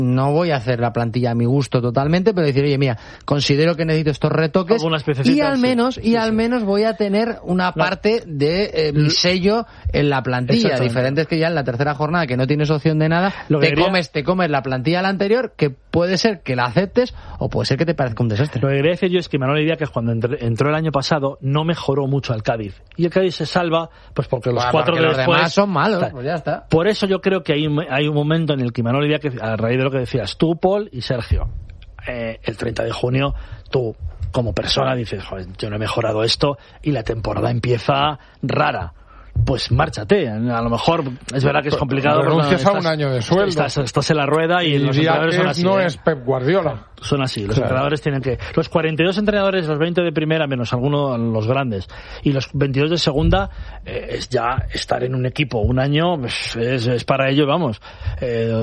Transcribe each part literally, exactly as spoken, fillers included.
no voy a hacer la plantilla a mi gusto totalmente, pero decir, oye, mira, considero que necesito estos retoques y al menos sí, y sí, al sí. menos voy a tener una parte de eh, mi sello en la plantilla. Diferente es que ya en la tercera jornada, que no tienes opción de nada, te quería... comes te comes la plantilla de la anterior, que puede ser que la aceptes o puede ser que te parezca un desastre. Lo que quería decir yo es que Manuel Idiáquez, cuando entró el año pasado, no mejoró mucho al Cádiz. Y el Cádiz se salva pues porque los bueno, cuatro porque de los después demás son malos, pues ya está. Por eso yo creo que hay, hay un momento en el que Manuel Idiáquez, a raíz de lo que decías tú, Paul y Sergio, eh, el treinta de junio, tú como persona dices, joder, yo no he mejorado esto y la temporada empieza rara. Pues márchate, a lo mejor es verdad que es complicado. Renuncias a un año de sueldo. Estás, estás en la rueda y, y los entrenadores son así. No ¿eh? es Pep Guardiola. Son así, los claro. entrenadores tienen que... Los cuarenta y dos entrenadores, los veinte de primera, menos algunos los grandes, y los veintidós de segunda, eh, es ya estar en un equipo un año, pues, es, es para ello, vamos, eh,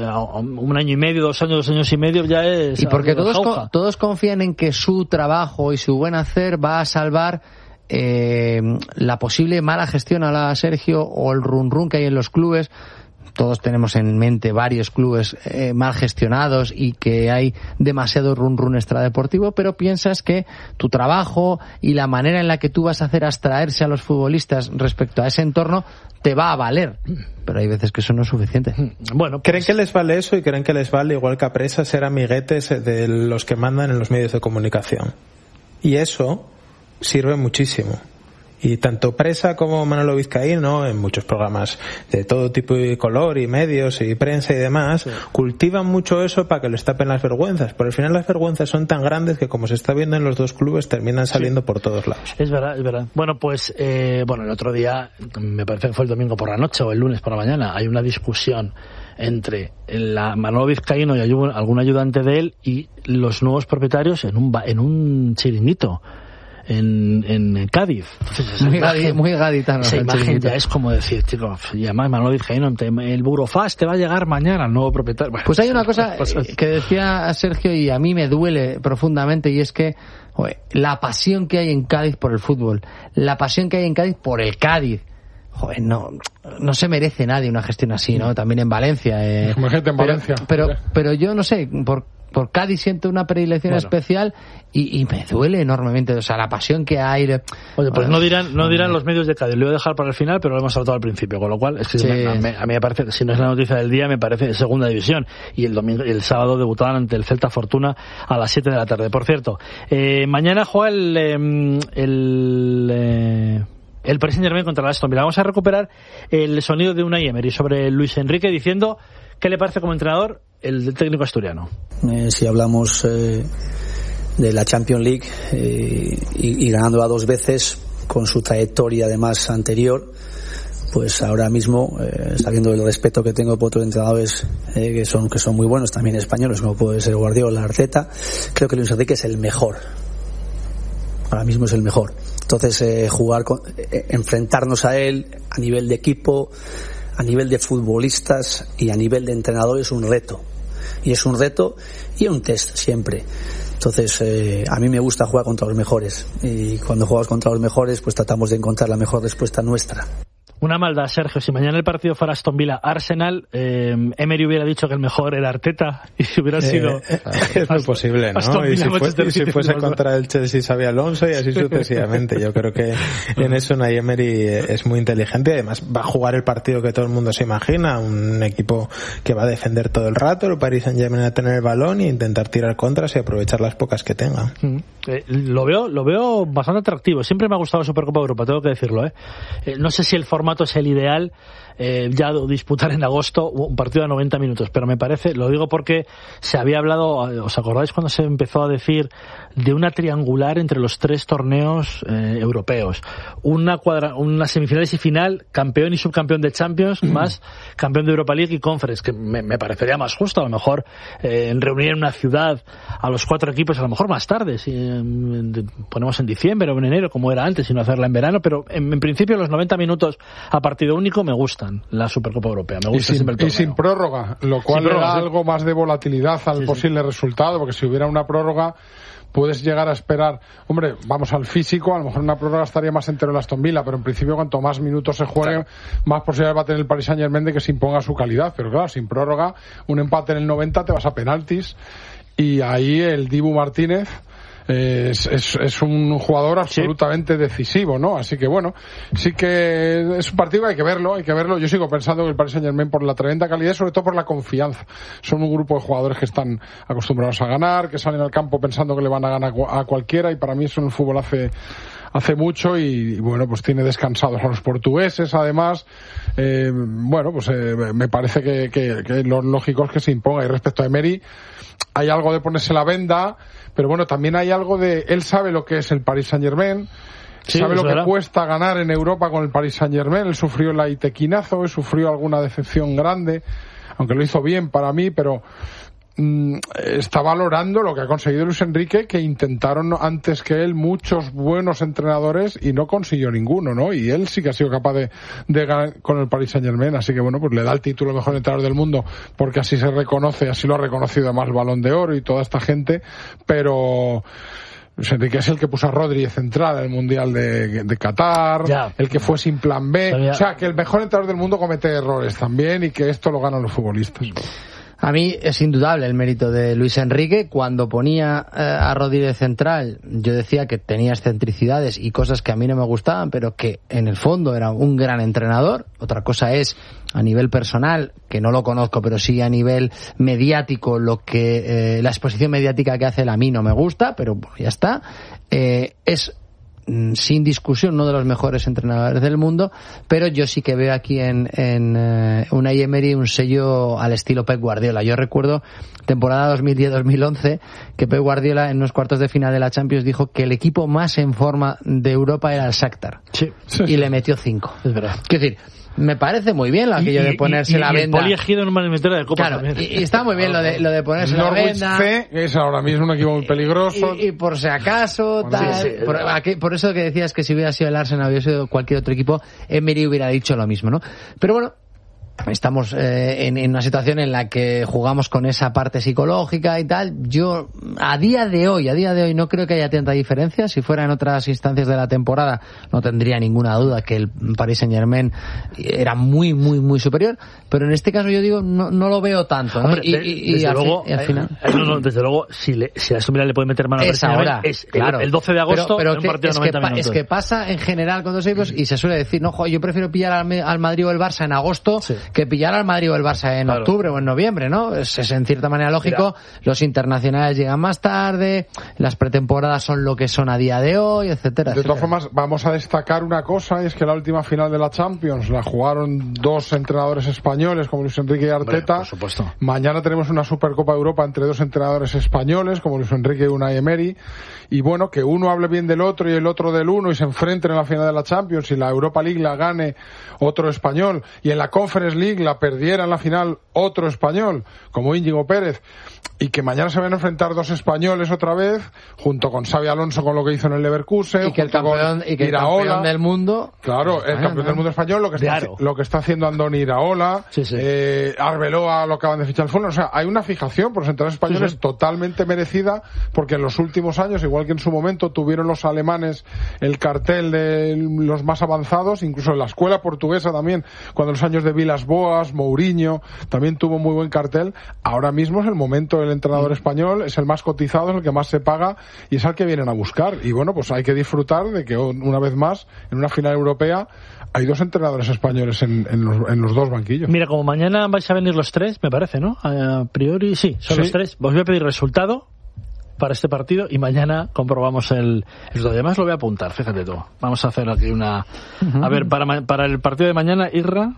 un año y medio, dos años, dos años y medio ya es... Y porque todos, co- todos confían en que su trabajo y su buen hacer va a salvar Eh, la posible mala gestión a la Sergio o el run run que hay en los clubes. Todos tenemos en mente varios clubes eh, mal gestionados y que hay demasiado run run extradeportivo, pero piensas que tu trabajo y la manera en la que tú vas a hacer abstraerse a los futbolistas respecto a ese entorno te va a valer, pero hay veces que eso no es suficiente. Bueno, pues... creen que les vale eso y creen que les vale, igual que a Presa, ser amiguetes de los que mandan en los medios de comunicación, y eso sirve muchísimo. Y tanto Presa como Manolo Vizcaíno, en muchos programas de todo tipo y color y medios y prensa y demás, sí. cultivan mucho eso para que les tapen las vergüenzas. Pero al final las vergüenzas son tan grandes que, como se está viendo en los dos clubes, terminan saliendo sí. por todos lados. Es verdad, es verdad. Bueno, pues, eh, bueno, el otro día, me parece que fue el domingo por la noche o el lunes por la mañana, hay una discusión entre la Manolo Vizcaíno y algún ayudante de él y los nuevos propietarios en un, en un chiringuito. En, en Cádiz. Entonces, muy, imagen, gadi, muy gaditano. Esa imagen ya es como decir, chico, y además Manolo Vizcaíno, el Burofax te va a llegar mañana el nuevo propietario. Bueno, pues hay una cosa que decía Sergio y a mí me duele profundamente, y es que oye, la pasión que hay en Cádiz por el fútbol, la pasión que hay en Cádiz por el Cádiz, joder, no, no se merece nadie una gestión así, ¿no? También en Valencia. Eh, Como gente en pero, Valencia. Pero, pero yo no sé, por por Cádiz siento una predilección bueno. especial y, y me duele enormemente, o sea, la pasión que hay. Oye, pues bueno, no dirán no dirán los medios de Cádiz, lo voy a dejar para el final, pero lo hemos saltado al principio, con lo cual es que sí. me, a, mí, a mí me parece que si no es la noticia del día, me parece segunda división, y el domingo y el sábado debutaban ante el Celta Fortuna a las siete de la tarde. Por cierto, eh, mañana juega el el, el eh, el Paris Saint-Germain contra el Aston Villa. Vamos a recuperar el sonido de Unai Emery sobre Luis Enrique diciendo qué le parece como entrenador el técnico asturiano. Eh, si hablamos eh, de la Champions League eh, y, y ganándola dos veces con su trayectoria además anterior, pues ahora mismo, eh, sabiendo el respeto que tengo por otros entrenadores eh, que son que son muy buenos, también españoles, como puede ser Guardiola, Arteta, creo que Luis Enrique es el mejor. Ahora mismo es el mejor. Entonces, eh, jugar con, eh, enfrentarnos a él a nivel de equipo, a nivel de futbolistas y a nivel de entrenador es un reto. Y es un reto y un test siempre. Entonces, eh, a mí me gusta jugar contra los mejores. Y cuando jugamos contra los mejores, pues tratamos de encontrar la mejor respuesta nuestra. Una maldad, Sergio, si mañana el partido fuera Aston Villa Arsenal, eh, Emery hubiera dicho que el mejor era Arteta y si hubiera sido eh, es muy posible, ¿no? Y si, fue, y si fuese contra el Chelsea Xabi Alonso y así sucesivamente. Yo creo que en eso Unai Emery es muy inteligente y además va a jugar el partido que todo el mundo se imagina, un equipo que va a defender todo el rato, el Paris Saint-Germain a tener el balón e intentar tirar contras y aprovechar las pocas que tenga. Mm. Eh, lo veo lo veo bastante atractivo. Siempre me ha gustado la Supercopa de Europa, tengo que decirlo, ¿eh? eh no sé si el formato es el ideal, eh, ya disputar en agosto un partido de noventa minutos, pero me parece, lo digo porque se había hablado, ¿os acordáis cuando se empezó a decir de una triangular entre los tres torneos eh, europeos? Una cuadra, una semifinales y final, campeón y subcampeón de Champions, mm. más campeón de Europa League y Conference, que me, me parecería más justo, a lo mejor eh, reunir en una ciudad a los cuatro equipos, a lo mejor más tarde, si eh, ponemos en diciembre o en enero, como era antes, y no hacerla en verano, pero en, en principio los noventa minutos a partido único me gustan, la Supercopa Europea, me gusta y sin, siempre el torneo. Y sin prórroga, lo cual le da algo más de volatilidad al sí, posible sí. resultado, porque si hubiera una prórroga, puedes llegar a esperar, hombre, vamos al físico, a lo mejor en una prórroga estaría más entero el Aston Villa, pero en principio cuanto más minutos se jueguen, más posibilidades va a tener el Paris Saint-Germain de que se imponga su calidad, pero claro, sin prórroga, un empate en el noventa te vas a penaltis, y ahí el Dibu Martínez Es, es, es un jugador absolutamente sí. decisivo, ¿no? Así que bueno, sí que es un partido que hay que verlo, hay que verlo. Yo sigo pensando que el Paris Saint-Germain, por la tremenda calidad, sobre todo por la confianza, son un grupo de jugadores que están acostumbrados a ganar, que salen al campo pensando que le van a ganar a cualquiera, y para mí eso en el fútbol hace hace mucho, y, y bueno, pues tiene descansados a los portugueses, además. Eh, bueno, pues eh, me parece que, que, que lo lógico es que se imponga. Y respecto a Emery, hay algo de ponerse la venda, pero bueno, también hay algo de, él sabe lo que es el Paris Saint-Germain, sí, sabe lo verdad. que cuesta ganar en Europa con el Paris Saint-Germain. Él sufrió el Aitequinazo, él sufrió alguna decepción grande, aunque lo hizo bien para mí, pero mmm, está valorando lo que ha conseguido Luis Enrique, que intentaron antes que él muchos buenos entrenadores y no consiguió ninguno, ¿no? Y él sí que ha sido capaz de, de ganar con el Paris Saint-Germain, así que bueno, pues le da el título de mejor entrenador del mundo, porque así se reconoce, así lo ha reconocido además el Balón de Oro y toda esta gente, pero Luis Enrique es el que puso a Rodri de central en el Mundial de, de Qatar, ya. el que fue sin plan B, Sabía. o sea, que el mejor entrenador del mundo comete errores también, y que esto lo ganan los futbolistas. A mí es indudable el mérito de Luis Enrique. Cuando ponía eh, a Rodri de central, yo decía que tenía excentricidades y cosas que a mí no me gustaban, pero que en el fondo era un gran entrenador. Otra cosa es, a nivel personal, que no lo conozco, pero sí a nivel mediático, lo que eh, la exposición mediática que hace él a mí no me gusta, pero bueno, ya está. Eh, es sin discusión uno de los mejores entrenadores del mundo, pero yo sí que veo aquí en, en uh, Unai Emery un sello al estilo Pep Guardiola. Yo recuerdo temporada dos mil diez dos mil once que Pep Guardiola en unos cuartos de final de la Champions dijo que el equipo más en forma de Europa era el Shakhtar, sí, sí, y sí. le metió cinco. Es verdad. Quiero decir, me parece muy bien aquello de ponerse y, y, la y venda. El Poliegido en una eliminatoria de Copa claro, también. Y, y está muy bien lo de, lo de ponerse la venda. C, que es ahora mismo un equipo muy peligroso. Y, y, y por si acaso, tal, sí, sí, por, aquí, por eso que decías que si hubiera sido el Arsenal, hubiera sido cualquier otro equipo, Emery hubiera dicho lo mismo, ¿no? Pero bueno, estamos eh, en, en una situación en la que jugamos con esa parte psicológica y tal. Yo, a día de hoy, a día de hoy no creo que haya tanta diferencia. Si fuera en otras instancias de la temporada, no tendría ninguna duda que el Paris Saint-Germain era muy, muy, muy superior. Pero en este caso yo digo, no, no lo veo tanto, ¿no? Hombre, y, de, y, desde y al, luego, fin, y al final... Eh, no, no, desde luego, si, le, si a Aston Villa le puede meter mano al es ahora, es claro. el, el doce de agosto, pero, pero en un que, partido de noventa es que, minutos. Es que pasa en general con dos equipos y se suele decir, no, jo, yo prefiero pillar al, al Madrid o el Barça en agosto sí. que pillar al Madrid o el Barça en claro. octubre o en noviembre, ¿no? Es, es en cierta manera lógico. Mira. Los internacionales llegan más tarde, las pretemporadas son lo que son a día de hoy, etcétera. De etcétera. todas formas, vamos a destacar una cosa, y es que la última final de la Champions la jugaron dos entrenadores españoles, como Luis Enrique y Arteta. Bueno, por supuesto. Mañana tenemos una Supercopa de Europa entre dos entrenadores españoles, como Luis Enrique y Unai Emery. Y bueno, que uno hable bien del otro y el otro del uno y se enfrenten en la final de la Champions, y la Europa League la gane otro español, y en la Conference League la perdiera en la final otro español, como Íñigo Pérez, y que mañana se van a enfrentar dos españoles otra vez, junto con Xabi Alonso con lo que hizo en el Leverkusen, y que el campeón, y que el campeón del mundo, claro, el campeón ¿no? del mundo español, lo que está, lo que está haciendo Andoni Iraola, sí, sí. Eh, Arbeloa lo acaban de fichar al Fulham. O sea, hay una fijación por los entrenadores españoles sí, sí. totalmente merecida, porque en los últimos años, igual que en su momento tuvieron los alemanes el cartel de los más avanzados, incluso en la escuela portuguesa también, cuando en los años de Vilas Boas, Mourinho, también tuvo muy buen cartel. Ahora mismo es el momento del entrenador español, es el más cotizado, es el que más se paga y es al que vienen a buscar. Y bueno, pues hay que disfrutar de que una vez más, en una final europea, hay dos entrenadores españoles en, en, los, en los dos banquillos. Mira, como mañana vais a venir los tres, me parece, ¿no? A priori, sí, son sí. los tres. Os voy a pedir resultado para este partido y mañana comprobamos el... Además lo voy a apuntar, fíjate tú. Vamos a hacer aquí una... Uh-huh. A ver, para, para el partido de mañana, Irra...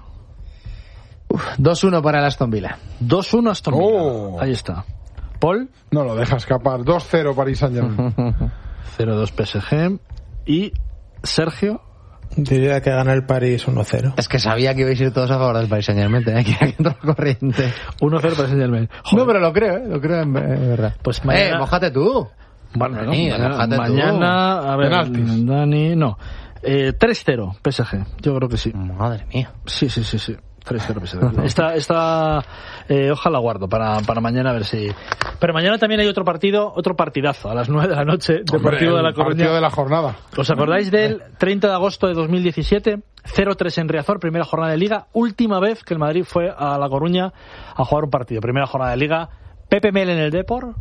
dos uno para el Aston Villa. dos uno Aston Villa. Oh. Ahí está. Paul. No lo deja escapar. dos cero Paris Saint-Germain. cero dos P S G. Y Sergio. Diría que gana el París uno cero. Es que sabía que ibais a ir todos a favor del Paris Saint-Germain. Tenía que entrar corriente. uno cero Paris Saint-Germain. No, pero lo creo, ¿eh? Lo creo en, en verdad. Pues mañana... Eh, mójate tú. Bueno, Dani, no, mójate mañana, tú. A ver, Dani, no. Eh, tres cero P S G. Yo creo que sí. Madre mía. Sí, sí, sí, sí. tres cero P S V. Esta, esta eh, ojalá guardo para, para mañana a ver si... Pero mañana también hay otro partido, otro partidazo a las nueve de la noche, Deportivo de La Coruña. Partido de la jornada. ¿Os acordáis del treinta de agosto de dos mil diecisiete? cero tres en Riazor, primera jornada de Liga, última vez que el Madrid fue a La Coruña a jugar un partido. Primera jornada de Liga, Pepe Mel en el Depor,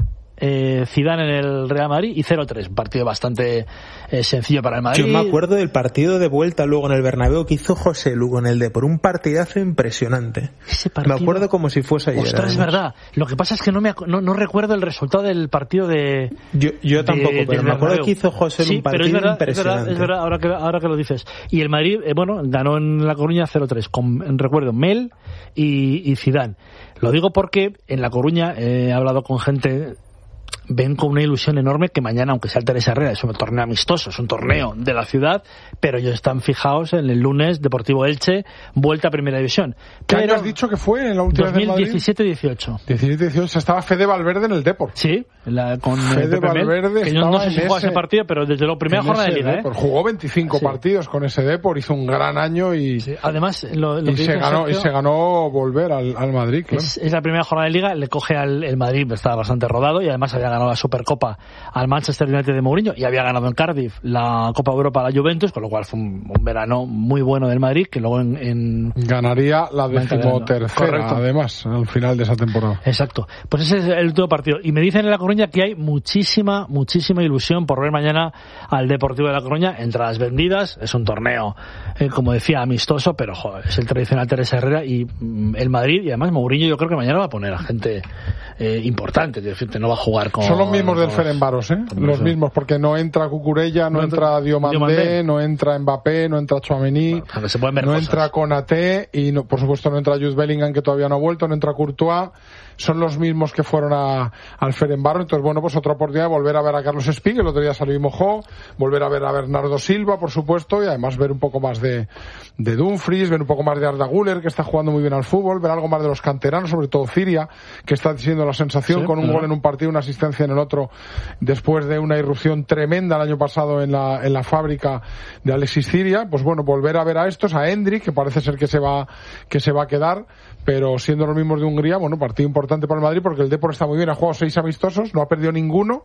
eh, Zidane en el Real Madrid y cero tres, un partido bastante eh, sencillo para el Madrid. Yo me acuerdo del partido de vuelta luego en el Bernabéu que hizo José Lugo en el Depor, un partidazo impresionante. Ese partido, me acuerdo como si fuese ayer. Ostras, es verdad. Lo que pasa es que no me no, no recuerdo el resultado del partido de yo, yo tampoco, de, pero me acuerdo que hizo José sí, un partido pero es verdad, impresionante. Es verdad, es verdad, ahora que ahora que lo dices. Y el Madrid, eh, bueno, ganó en La Coruña cero tres con, recuerdo, Mel y, y Zidane. Lo digo porque en La Coruña eh, he hablado con gente, ven con una ilusión enorme que mañana, aunque sea el Teresa Herrera, es un torneo amistoso, es un torneo de la ciudad, pero ellos están fijados en el lunes Deportivo Elche, vuelta a Primera División. ¿Qué pero, año has dicho que fue en la última dos mil diecisiete dieciocho. diecisiete dieciocho estaba Fede Valverde en el Depor. Sí, la, con Fede Valverde, que yo no sé si jugó ese partido, pero desde la primera jornada de Liga, ¿eh? Jugó veinticinco sí. partidos con ese Depor, hizo un gran año y sí. Además lo, lo y, que se ganó, Sergio, y se ganó volver al, al Madrid, claro. es, es la primera jornada de Liga, le coge al el Madrid, estaba bastante rodado y además había ganado la Supercopa al Manchester United de Mourinho y había ganado en Cardiff la Copa Europa a la Juventus, con lo cual fue un, un verano muy bueno del Madrid, que luego en... en ganaría la decimotercera, además, al final de esa temporada. Exacto. Pues ese es el último partido. Y me dicen en La Coruña que hay muchísima, muchísima ilusión por ver mañana al Deportivo de La Coruña, entradas vendidas, es un torneo, eh, como decía, amistoso, pero joder, es el tradicional Teresa Herrera y mm, el Madrid, y además Mourinho yo creo que mañana va a poner a gente eh, importante, es decir, no va a jugar con... Son los mismos del Ferencváros, ¿eh? Los mismos, porque no entra Cucurella, no, no entra Diomandé, Diomandé, no entra Mbappé, no entra Tchouaméni, bueno, se pueden ver no cosas. Entra Konaté y no, por supuesto no entra Jude Bellingham, que todavía no ha vuelto, no entra Courtois. Son los mismos que fueron a, al Ferencváros. Entonces, bueno, pues otra oportunidad de volver a ver a Carlos Espí, que el otro día salió y mojó, volver a ver a Bernardo Silva, por supuesto, y además ver un poco más de, de Dumfries, ver un poco más de Arda Güler, que está jugando muy bien al fútbol, ver algo más de los canteranos, sobre todo Ciria, que está siendo la sensación, sí, con un claro. gol en un partido, una asistencia en el otro, después de una irrupción tremenda el año pasado en la, en la fábrica de Alexis Ciria. Pues bueno, volver a ver a estos, a Endrick, que parece ser que se va, que se va a quedar, pero siendo los mismos de Hungría, bueno, partido importante para el Madrid, porque el Depor está muy bien, ha jugado seis amistosos, no ha perdido ninguno.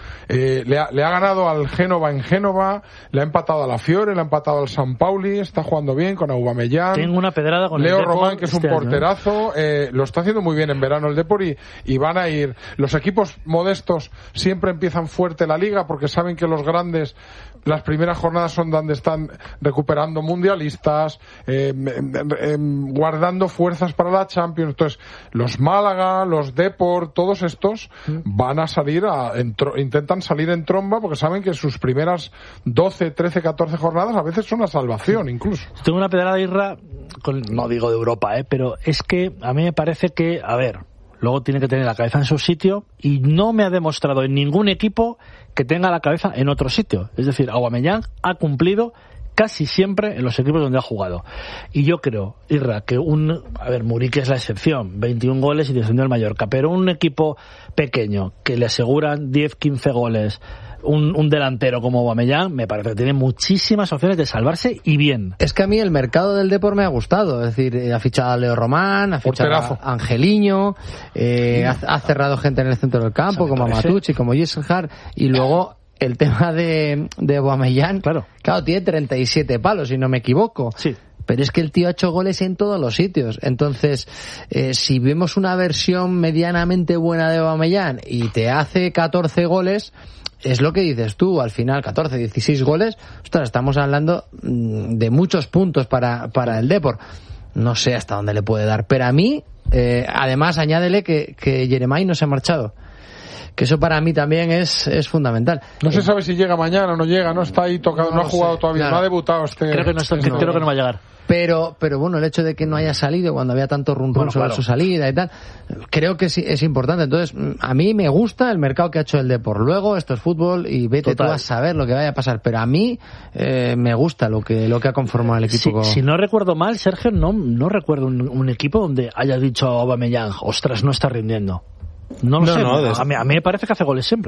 Eh, le, ha, le ha ganado al Génova en Génova, le ha empatado a la Fiore, le ha empatado al San Pauli, está jugando bien con Aubameyang. Tengo una pedrada con Leo el Depor, Román, que es un este porterazo, eh, lo está haciendo muy bien en verano el Depor y, y van a ir. Los equipos modestos siempre empiezan fuerte la liga porque saben que los grandes, las primeras jornadas son donde están recuperando mundialistas, eh, eh, guardando fuerzas para la Champions. Entonces, los Málaga, los Depor, todos estos van a salir a, entro, intentan salir en tromba porque saben que sus primeras doce, trece, catorce jornadas a veces son la salvación incluso. Tengo una pedrada de Irra, con, no digo de Europa, eh, pero es que a mí me parece que, a ver, luego tiene que tener la cabeza en su sitio y no me ha demostrado en ningún equipo que tenga la cabeza en otro sitio. Es decir, Aubameyang ha cumplido casi siempre en los equipos donde ha jugado. Y yo creo, Irra, que un... A ver, Muriqui es la excepción, veintiún goles y descendió el Mallorca, pero un equipo pequeño que le aseguran diez, quince goles, un, un delantero como Aubameyang, me parece que tiene muchísimas opciones de salvarse y bien. Es que a mí el mercado del Depor me ha gustado, es decir, ha fichado a Leo Román, ha fichado Porterazo. a Angeliño, eh, ha, ha cerrado gente en el centro del campo, como a Matucci, como Jessenhard, y luego el tema de, de Aubameyang, claro. claro, tiene treinta y siete palos, si no me equivoco. Sí. Pero es que el tío ha hecho goles en todos los sitios. Entonces, eh, si vemos una versión medianamente buena de Aubameyang y te hace catorce goles, es lo que dices tú, al final catorce, dieciséis goles, ostras, estamos hablando de muchos puntos para, para el Depor. No sé hasta dónde le puede dar. Pero a mí, eh, además, añádele que, que Jeremai no se ha marchado. Que eso para mí también es, es fundamental. No se sabe si llega mañana o no llega, no está ahí tocado, no, no ha jugado sé, todavía, claro. no ha debutado este... Creo que no, está, este creo que no va a llegar. Pero, pero bueno, el hecho de que no haya salido cuando había tanto rum rum bueno, sobre claro. su salida y tal, creo que sí, es importante. Entonces, a mí me gusta el mercado que ha hecho el Depor. Luego, esto es fútbol y vete Total. tú a saber lo que vaya a pasar. Pero a mí eh, me gusta lo que lo que ha conformado el equipo. Si, si no recuerdo mal, Sergio, no, no recuerdo un, un equipo donde haya dicho a Aubameyang, ostras, no está rindiendo. No lo no, sé, no, a, mí, a mí me parece que hace goles siempre.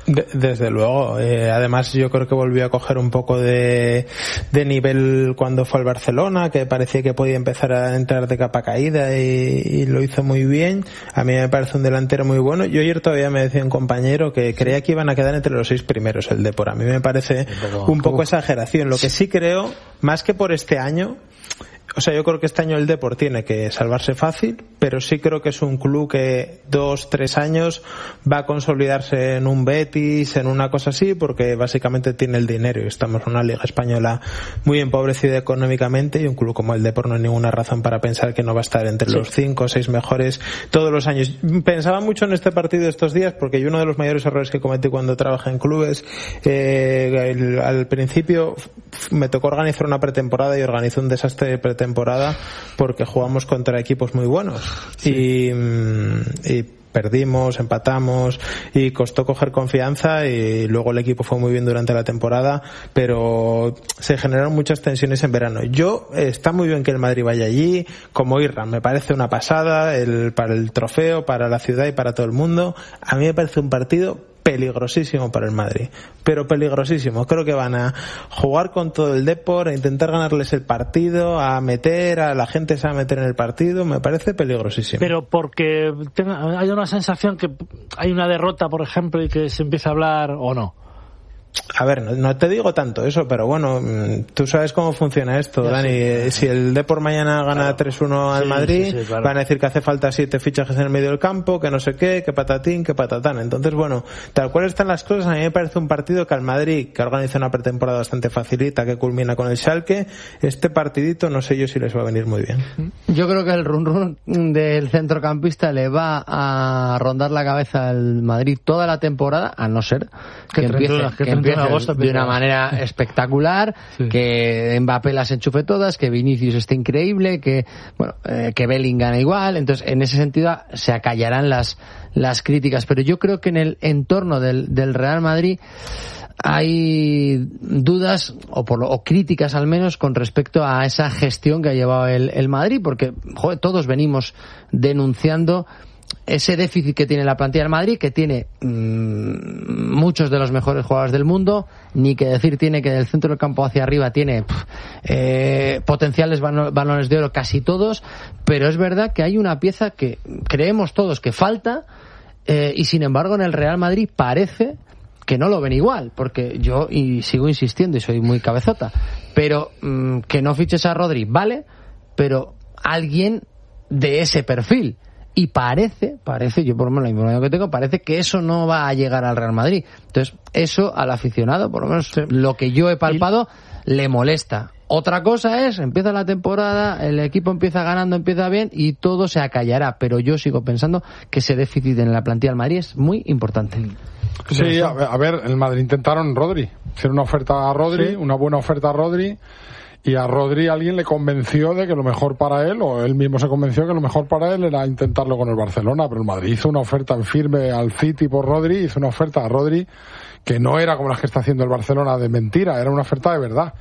De, desde luego, eh, además yo creo que volvió a coger un poco de, de nivel cuando fue al Barcelona, que parecía que podía empezar a entrar de capa caída y, y lo hizo muy bien. A mí me parece un delantero muy bueno. Yo ayer todavía me decía un compañero que creía que iban a quedar entre los seis primeros el Depor. A mí me parece un poco exageración. Lo que sí creo, más que por este año, o sea, yo creo que este año el Depor tiene que salvarse fácil, pero sí creo que es un club que dos, tres años va a consolidarse en un Betis, en una cosa así, porque básicamente tiene el dinero y estamos en una liga española muy empobrecida económicamente y un club como el Depor no hay ninguna razón para pensar que no va a estar entre sí. los cinco o seis mejores todos los años. Pensaba mucho en este partido estos días porque yo uno de los mayores errores que cometí cuando trabajé en clubes, eh, el, al principio me tocó organizar una pretemporada y organizé un desastre de pretemporada temporada porque jugamos contra equipos muy buenos sí. y, y perdimos, empatamos y costó coger confianza y luego el equipo fue muy bien durante la temporada, pero se generaron muchas tensiones en verano. Yo, está muy bien que el Madrid vaya allí, como Irra, me parece una pasada el, para el trofeo, para la ciudad y para todo el mundo. A mí me parece un partido peligrosísimo para el Madrid, pero peligrosísimo. Creo que van a jugar con todo el Depor, a intentar ganarles el partido, a meter a la gente se va a meter en el partido. Me parece peligrosísimo. Pero porque tenga, hay una sensación que hay una derrota, por ejemplo, y que se empieza a hablar o no. A ver, no, no te digo tanto eso, pero bueno, tú sabes cómo funciona esto, ya, Dani. Sí, si el Depor mañana gana claro. tres uno al sí, Madrid, sí, sí, claro. van a decir que hace falta siete fichajes en el medio del campo, que no sé qué, que patatín, que patatán. Entonces, bueno, tal cual están las cosas, a mí me parece un partido que al Madrid, que organiza una pretemporada bastante facilita, que culmina con el Schalke, este partidito no sé yo si les va a venir muy bien. Yo creo que el run run del centrocampista le va a rondar la cabeza al Madrid toda la temporada, a no ser que, que empiece, que que empiece agosto, de una manera espectacular, sí. que Mbappé las enchufe todas, que Vinicius esté increíble, que bueno, eh, que Bellingham igual. Entonces, en ese sentido se acallarán las las críticas, pero yo creo que en el entorno del, del Real Madrid hay dudas o, por lo, o críticas al menos con respecto a esa gestión que ha llevado el, el Madrid, porque joder, todos venimos denunciando ese déficit que tiene la plantilla del Madrid, que tiene mmm, muchos de los mejores jugadores del mundo, ni que decir tiene que del centro del campo hacia arriba tiene pff, eh, potenciales balones de oro casi todos, pero es verdad que hay una pieza que creemos todos que falta, eh, y sin embargo en el Real Madrid parece que no lo ven igual, porque yo y sigo insistiendo y soy muy cabezota, pero mmm, que no fiches a Rodri, vale, pero alguien de ese perfil. Y parece, parece, yo por lo menos la información que tengo, parece que eso no va a llegar al Real Madrid. Entonces, eso al aficionado, por lo menos sí. lo que yo he palpado, y... le molesta. Otra cosa es, empieza la temporada, el equipo empieza ganando, empieza bien y todo se acallará. Pero yo sigo pensando que ese déficit en la plantilla del Madrid es muy importante. Sí, a ver, a ver el Madrid intentaron Rodri, hacer una oferta a Rodri, sí. una buena oferta a Rodri. Y a Rodri alguien le convenció de que lo mejor para él, o él mismo se convenció que lo mejor para él era intentarlo con el Barcelona, pero el Madrid hizo una oferta en firme al City por Rodri, hizo una oferta a Rodri que no era como las que está haciendo el Barcelona de mentira, era una oferta de verdad.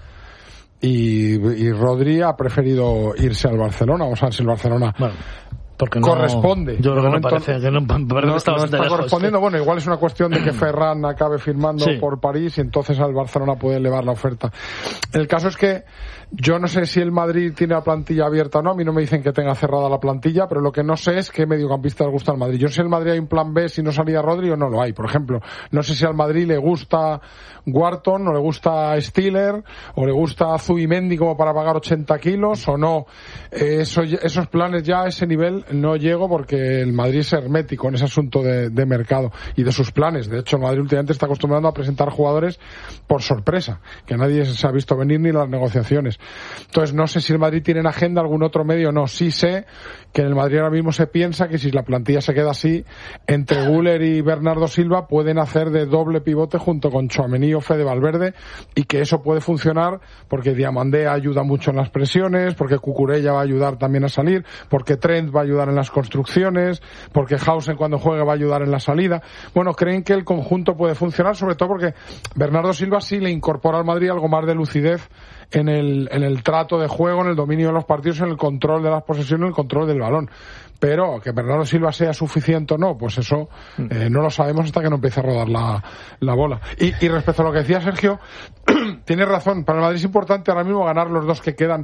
Y, y Rodri ha preferido irse al Barcelona, o sea, si el Barcelona... Bueno. Porque no, corresponde. Yo creo que no parece que no, parece no, que está, no está lejos, correspondiendo. Sí. Bueno, igual es una cuestión de que Ferran acabe firmando sí. por París y entonces al Barcelona puede elevar la oferta. El caso es que yo no sé si el Madrid tiene la plantilla abierta o no. A mí no me dicen que tenga cerrada la plantilla, pero lo que no sé es qué mediocampista le gusta al Madrid. Yo sé si al Madrid hay un plan B si no salía Rodri o no lo hay. Por ejemplo, no sé si al Madrid le gusta Wharton o le gusta Stiller o le gusta Zubimendi como para pagar ochenta kilos o no. Eh, eso, esos planes ya a ese nivel no llego porque el Madrid es hermético en ese asunto de, de mercado y de sus planes. De hecho, el Madrid últimamente está acostumbrando a presentar jugadores por sorpresa, que nadie se ha visto venir ni las negociaciones. Entonces, no sé si el Madrid tiene en agenda algún otro medio o no. Sí sé que en el Madrid ahora mismo se piensa que si la plantilla se queda así, entre Güler y Bernardo Silva pueden hacer de doble pivote junto con Tchouaméni o Fede Valverde, y que eso puede funcionar porque Diamandé ayuda mucho en las presiones, porque Cucurella va a ayudar también a salir, porque Trent va a ayudar en las construcciones, porque Hausen cuando juegue va a ayudar en la salida. Bueno, creen que el conjunto puede funcionar, sobre todo porque Bernardo Silva sí le incorpora al Madrid algo más de lucidez en el, en el trato de juego, en el dominio de los partidos, en el control de las posesiones, en el control del balón. Pero que Bernardo Silva sea suficiente o no, pues eso eh, no lo sabemos hasta que no empiece a rodar la, la bola. Y, y respecto a lo que decía Sergio, tiene razón, para el Madrid es importante ahora mismo ganar los dos que quedan,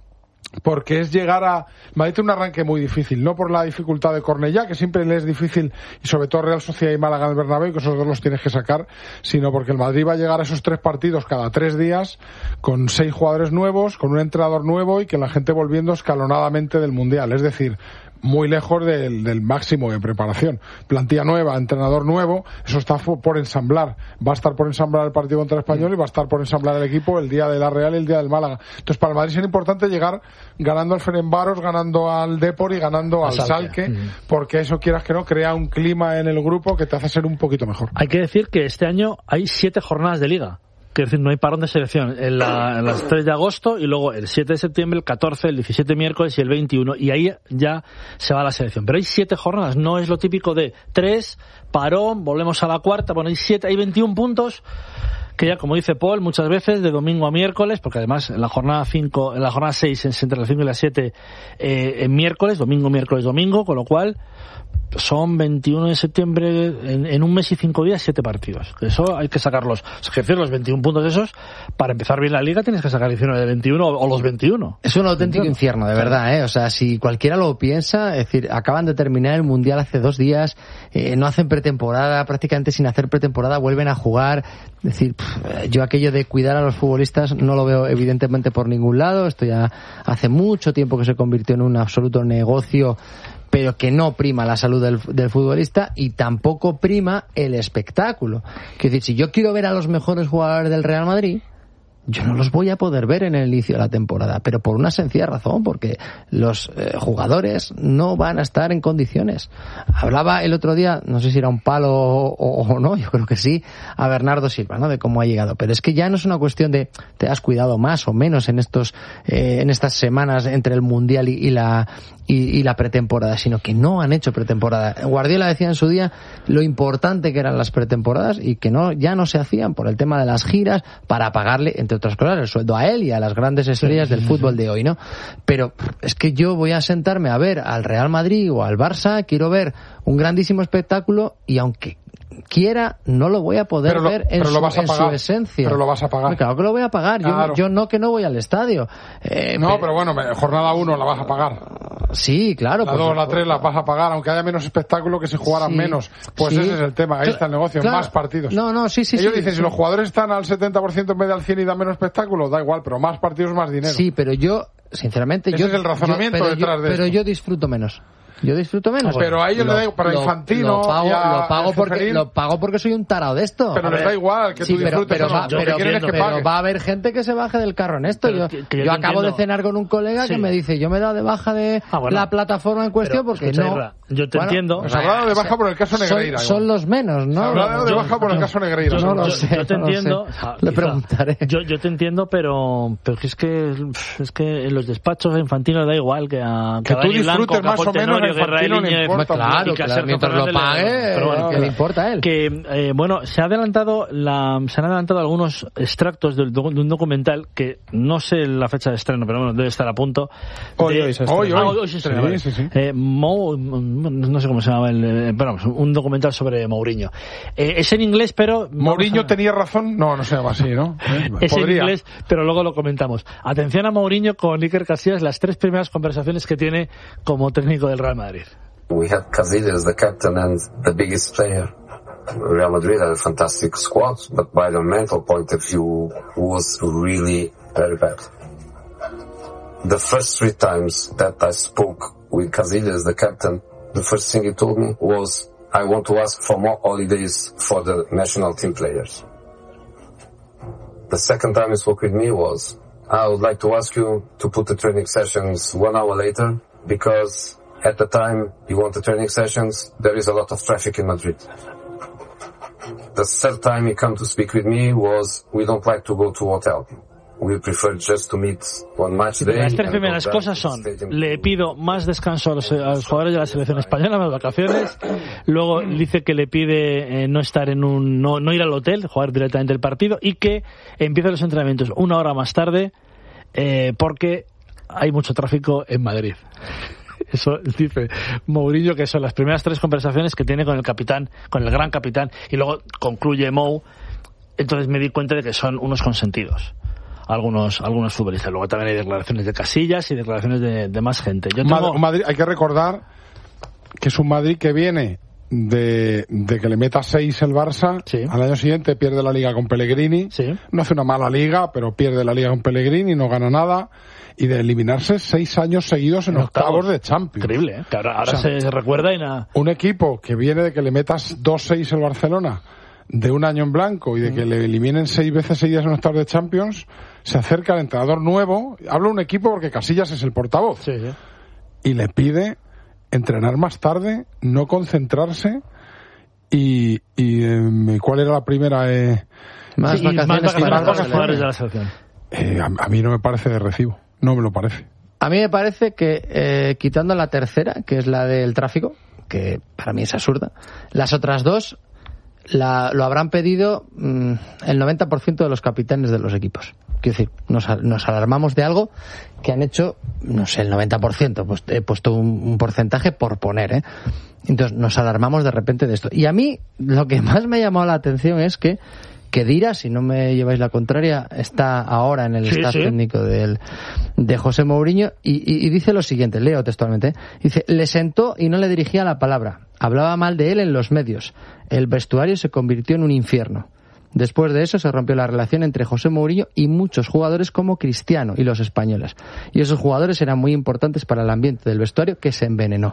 porque es llegar a... Madrid tiene un arranque muy difícil, no por la dificultad de Cornellá, que siempre le es difícil, y sobre todo Real Sociedad y Málaga en el Bernabéu, que esos dos los tienes que sacar, sino porque el Madrid va a llegar a esos tres partidos cada tres días, con seis jugadores nuevos, con un entrenador nuevo y que la gente volviendo escalonadamente del Mundial, es decir, muy lejos del, del máximo de preparación. Plantilla nueva, entrenador nuevo, eso está por ensamblar. Va a estar por ensamblar el partido contra el Español y va a estar por ensamblar el equipo el día de la Real y el día del Málaga. Entonces, para el Madrid es importante llegar ganando al Ferencváros, ganando al Depor y ganando al Schalke, Schalke porque eso, quieras que no, crea un clima en el grupo que te hace ser un poquito mejor. Hay que decir que este año hay siete jornadas de Liga. Es decir, no hay parón de selección en, la, en las tres de agosto y luego el siete de septiembre, el catorce, el diecisiete miércoles y el veintiuno, y ahí ya se va la selección. Pero hay siete jornadas, no es lo típico de tres, parón, volvemos a la cuarta, bueno, hay siete, hay veintiún puntos que ya, como dice Paul, muchas veces de domingo a miércoles, porque además en la jornada cinco, en la jornada seis, entre las cinco y las siete, eh, en miércoles, domingo, miércoles, domingo, con lo cual son veintiuno de septiembre, en, en un mes y cinco días, siete partidos. Eso hay que sacarlos. Es decir, los veintiún puntos esos, para empezar bien la liga tienes que sacar diecinueve de veintiuno o los veintiuno. Es un auténtico infierno, de verdad, ¿eh? O sea, si cualquiera lo piensa, es decir, acaban de terminar el Mundial hace dos días, eh, no hacen pretemporada, prácticamente sin hacer pretemporada vuelven a jugar. Es decir, pff, yo aquello de cuidar a los futbolistas no lo veo evidentemente por ningún lado. Esto ya hace mucho tiempo que se convirtió en un absoluto negocio, pero que no prima la salud del, del futbolista y tampoco prima el espectáculo. Quiero decir, si yo quiero ver a los mejores jugadores del Real Madrid, yo no los voy a poder ver en el inicio de la temporada, pero por una sencilla razón, porque los eh, jugadores no van a estar en condiciones. Hablaba el otro día, no sé si era un palo o, o no, yo creo que sí, a Bernardo Silva, ¿no? De cómo ha llegado, pero es que ya no es una cuestión de te has cuidado más o menos en estos eh, en estas semanas entre el Mundial y, y la y, y la pretemporada, sino que no han hecho pretemporada. Guardiola decía en su día lo importante que eran las pretemporadas y que no ya no se hacían por el tema de las giras para pagarle, entre otras cosas, el sueldo a él y a las grandes estrellas del fútbol de hoy, ¿no? Pero es que yo voy a sentarme a ver al Real Madrid o al Barça, quiero ver un grandísimo espectáculo y aunque quiera, no lo voy a poder pero lo, ver en, su, en su esencia. Pero lo vas a pagar. Claro que lo voy a pagar. Claro. Yo, yo no que no voy al estadio. Eh, no, pero, pero bueno, jornada uno la vas a pagar. Sí, claro. La dos, la tres la vas a pagar, aunque haya menos espectáculo que si jugaran sí, menos. Pues sí. Ese es el tema, ahí está el negocio, claro, más partidos. No, no, sí, sí. Ellos sí, dicen, sí. si los jugadores están al setenta por ciento en vez de al cien y dan menos espectáculo, da igual, pero más partidos, más dinero. Sí, pero yo, sinceramente, ese yo... es el razonamiento yo, detrás yo, de Pero esto. yo disfruto menos. Yo disfruto menos. Pero a ellos lo, le da para lo, Infantino lo pago, y a lo pago porque Feferín. Lo pago porque soy un tarado de esto. Pero les da igual que sí, tú disfrutes. Pero, pero, no. va, pero, pero, es que pero va a haber gente que se baje del carro en esto. Pero, yo que, que yo, yo acabo entiendo. de cenar con un colega sí. que me dice, yo me he dado de baja de ah, bueno. la plataforma en cuestión pero, porque no... Irra, yo te bueno, entiendo. Nos hablado de baja por el caso Negreira. Son, son los menos, ¿no? Hablado de baja por el caso Negreira. Yo no lo sé. Yo te entiendo. Le preguntaré. Yo yo te entiendo, pero pero es que es que en los despachos a Infantino le da igual que a que tú disfrutes más o menos a Infantino le importa. Claro, claro, mientras lo pague, pero bueno, ¿qué le importa a él? Que, eh, bueno, se ha adelantado la, se han adelantado algunos extractos de, de un documental que no sé la fecha de estreno, pero bueno, debe estar a punto. Hoy, de, hoy se estrena. Hoy, hoy. Ah, hoy se estrena, sí, vale. sí, sí. Eh, Mo, no sé cómo se llama, el, pero un documental sobre Mourinho. Eh, es en inglés, pero... ¿Mourinho a... tenía razón? No, no se llama así, ¿no? Eh, es podría. en inglés, pero luego lo comentamos. Atención a Mourinho con Iker Casillas, las tres primeras conversaciones que tiene como técnico del Real Madrid. We had Casillas, the captain and the biggest player. Real Madrid had a fantastic squad, but by the mental point of view, was really very bad. The first three times that I spoke with Casillas, the captain, the first thing he told me was, I want to ask for more holidays for the national team players. The second time he spoke with me was, I would like to ask you to put the training sessions one hour later, because at the time you want the training sessions, there is a lot of traffic in Madrid. The third time he came to speak with me was, we don't like to go to hotel. We prefer just to meet one match day. Las tres primeras cosas son, le pido más descanso a los, a los jugadores de la selección española, más vacaciones. Luego dice que le pide eh, no estar en un, no, no ir al hotel, jugar directamente el partido y que empiece los entrenamientos una hora más tarde eh, porque hay mucho tráfico en Madrid. Eso dice Mourinho, que son las primeras tres conversaciones que tiene con el capitán, con el gran capitán, y luego concluye Mou. Entonces me di cuenta de que son unos consentidos algunos algunos futbolistas. Luego también hay declaraciones de Casillas y declaraciones de, de más gente. Yo tengo... Madrid, hay que recordar que es un Madrid que viene de, de que le meta seis el Barça, sí. Al año siguiente pierde la Liga con Pellegrini, sí. No hace una mala Liga, pero pierde la Liga con Pellegrini, no gana nada, y de eliminarse seis años seguidos en, en octavos, octavos de Champions. Increíble, ¿eh? Que ahora, ahora o sea, se recuerda y nada. Un equipo que viene de que le metas dos seis el Barcelona, de un año en blanco, y de que le eliminen seis veces seguidas en octavos de Champions, se acerca al entrenador nuevo, habla un equipo porque Casillas es el portavoz, sí, sí. Y le pide entrenar más tarde, no concentrarse, y, y eh, ¿cuál era la primera? Eh, más sí, vacaciones, más vacaciones, más vacaciones de la selección. Eh, a, a mí no me parece de recibo, no me lo parece. A mí me parece que, eh, quitando la tercera, que es la del tráfico, que para mí es absurda, las otras dos la, lo habrán pedido mmm, el noventa por ciento de los capitanes de los equipos. Quiero decir, nos, nos alarmamos de algo que han hecho, no sé, el noventa por ciento, pues he puesto un, un porcentaje por poner, ¿eh? Entonces nos alarmamos de repente de esto. Y a mí lo que más me ha llamado la atención es que Khedira, si no me lleváis la contraria, está ahora en el sí, staff sí. técnico del, de José Mourinho y, y, y dice lo siguiente, leo textualmente, ¿eh? Dice, le sentó y no le dirigía la palabra, hablaba mal de él en los medios, el vestuario se convirtió en un infierno. Después de eso se rompió la relación entre José Mourinho y muchos jugadores como Cristiano y los españoles. Y esos jugadores eran muy importantes para el ambiente del vestuario que se envenenó.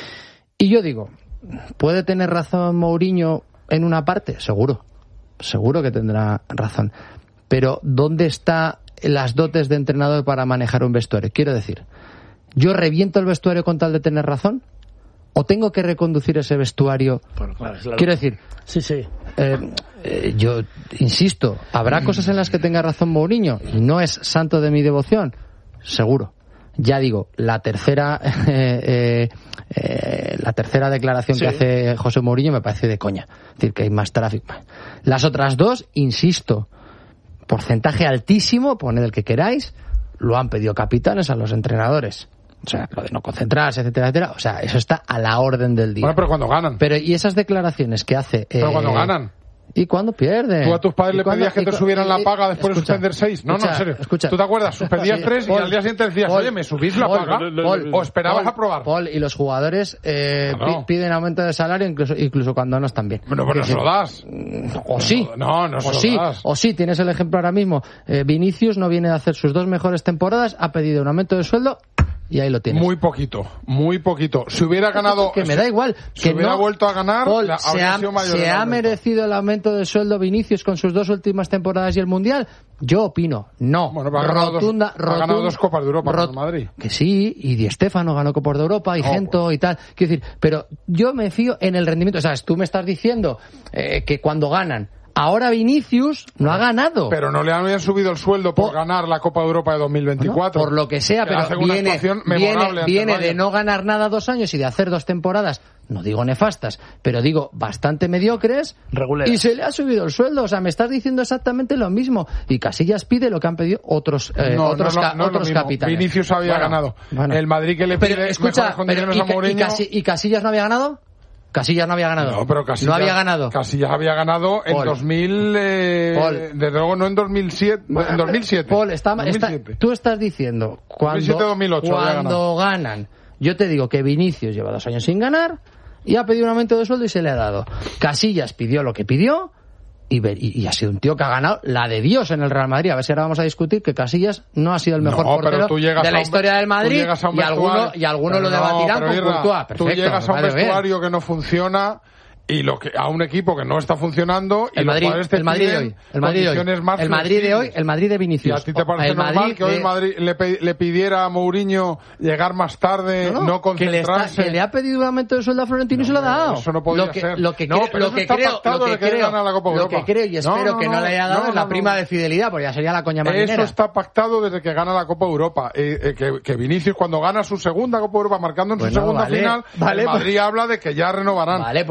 Y yo digo, ¿puede tener razón Mourinho en una parte? Seguro. Seguro que tendrá razón. Pero ¿dónde están las dotes de entrenador para manejar un vestuario? Quiero decir, ¿yo reviento el vestuario con tal de tener razón? ¿O tengo que reconducir ese vestuario? Bueno, claro, es la... Quiero decir, sí, sí. Eh, eh, yo insisto, habrá cosas en las que tenga razón Mourinho y no es santo de mi devoción, seguro. Ya digo, la tercera eh, eh, eh, la tercera declaración sí. que hace José Mourinho me parece de coña, es decir, que hay más tráfico. Las otras dos, insisto, porcentaje altísimo, poned el que queráis, lo han pedido capitanes a los entrenadores. O sea, lo de no concentrarse, etcétera, etcétera. O sea, eso está a la orden del día. Bueno, pero cuando ganan. Pero, ¿y esas declaraciones que hace? Pero eh, cuando ganan. ¿Y cuándo pierden? ¿Tú a tus padres le pedías que te subieran la paga después escucha, de suspender seis? No, escucha, no, en serio. Escucha. ¿Tú te acuerdas? Suspendías tres y al día siguiente decías, Paul, oye, ¿me subís la Paul, paga? Paul, ¿O esperabas Paul, aprobar? Paul, y los jugadores eh, no. piden aumento de salario incluso incluso cuando no están bien. Bueno, pero no se lo das. O sí. No, no se o lo sí, das. O sí, tienes el ejemplo ahora mismo. Eh, Vinicius no viene de hacer sus dos mejores temporadas, ha pedido un aumento de sueldo y ahí lo tienes. Muy poquito, muy poquito. Si hubiera ganado... Que me da igual. Si que hubiera no, vuelto a ganar, Paul, la, se ha, sido mayor se ha merecido el aumento de sueldo Vinicius con sus dos últimas temporadas y el Mundial. Yo opino, no. Bueno, pero ha ganado, rotunda, dos, rotunda, ha ganado dos Copas de Europa rot, con Madrid. Que sí, y Di Stéfano ganó Copas de Europa, y oh, Gento pues. y tal. Quiero decir, pero yo me fío en el rendimiento. O sea, tú me estás diciendo eh, que cuando ganan, ahora Vinicius no ha ganado. Pero no le habían subido el sueldo por, por ganar la Copa de Europa de dos mil veinticuatro. No, por lo que sea, pero viene, viene, viene de no ganar nada dos años y de hacer dos temporadas, no digo nefastas, pero digo bastante mediocres, reguleras. Y se le ha subido el sueldo. O sea, me estás diciendo exactamente lo mismo. Y Casillas pide lo que han pedido otros, eh, no, otros, no, ca- no otros capitanes. Vinicius había bueno, ganado. Bueno. El Madrid que le pide pero, escucha, pero, y, y, a Mourinho... y, Casi, ¿Y Casillas no había ganado? Casillas no había ganado. No, pero Casillas, no había ganado. Casillas había ganado en Paul. dos mil... Eh, Paul. Desde luego no en dos mil siete. En dos mil siete. Paul, está, dos mil siete. Está, tú estás diciendo cuando, dos mil siete, dos mil ocho, cuando ganan. Yo te digo que Vinicius lleva dos años sin ganar y ha pedido un aumento de sueldo y se le ha dado. Casillas pidió lo que pidió y, y, y ha sido un tío que ha ganado la de Dios en el Real Madrid. A ver si ahora vamos a discutir que Casillas no ha sido el mejor no, portero de la historia del Madrid y alguno, y alguno lo debatirán no, con Irra, Courtois. Perfecto, tú llegas a un vestuario bien. que no funciona y lo que a un equipo que no está funcionando y el Madrid, los te el Madrid de hoy, el Madrid de hoy, más el Madrid de hoy, el Madrid de Vinicius. ¿Y a ti te parece el normal Madrid que hoy de... Madrid le, pe- le pidiera a Mourinho llegar más tarde, no, no, no concentrarse? Que le, está, que le ha pedido un aumento de sueldo a Florentino no, y se lo ha dado. Eso no podía lo que, ser. Lo que, no, creo, pero lo que está creo, pactado lo que de que creo, gana la Copa lo Europa. que creo y espero no, no, que no, no le haya dado no, la no, prima no. de fidelidad, porque ya sería la coña marinera. Eso está pactado desde que gana la Copa Europa. Eh, eh, que, que Vinicius cuando gana su segunda Copa Europa, marcando en bueno, su segunda vale, final, vale, el Madrid pues, habla de que ya renovarán. Vale, pues, y el Madrid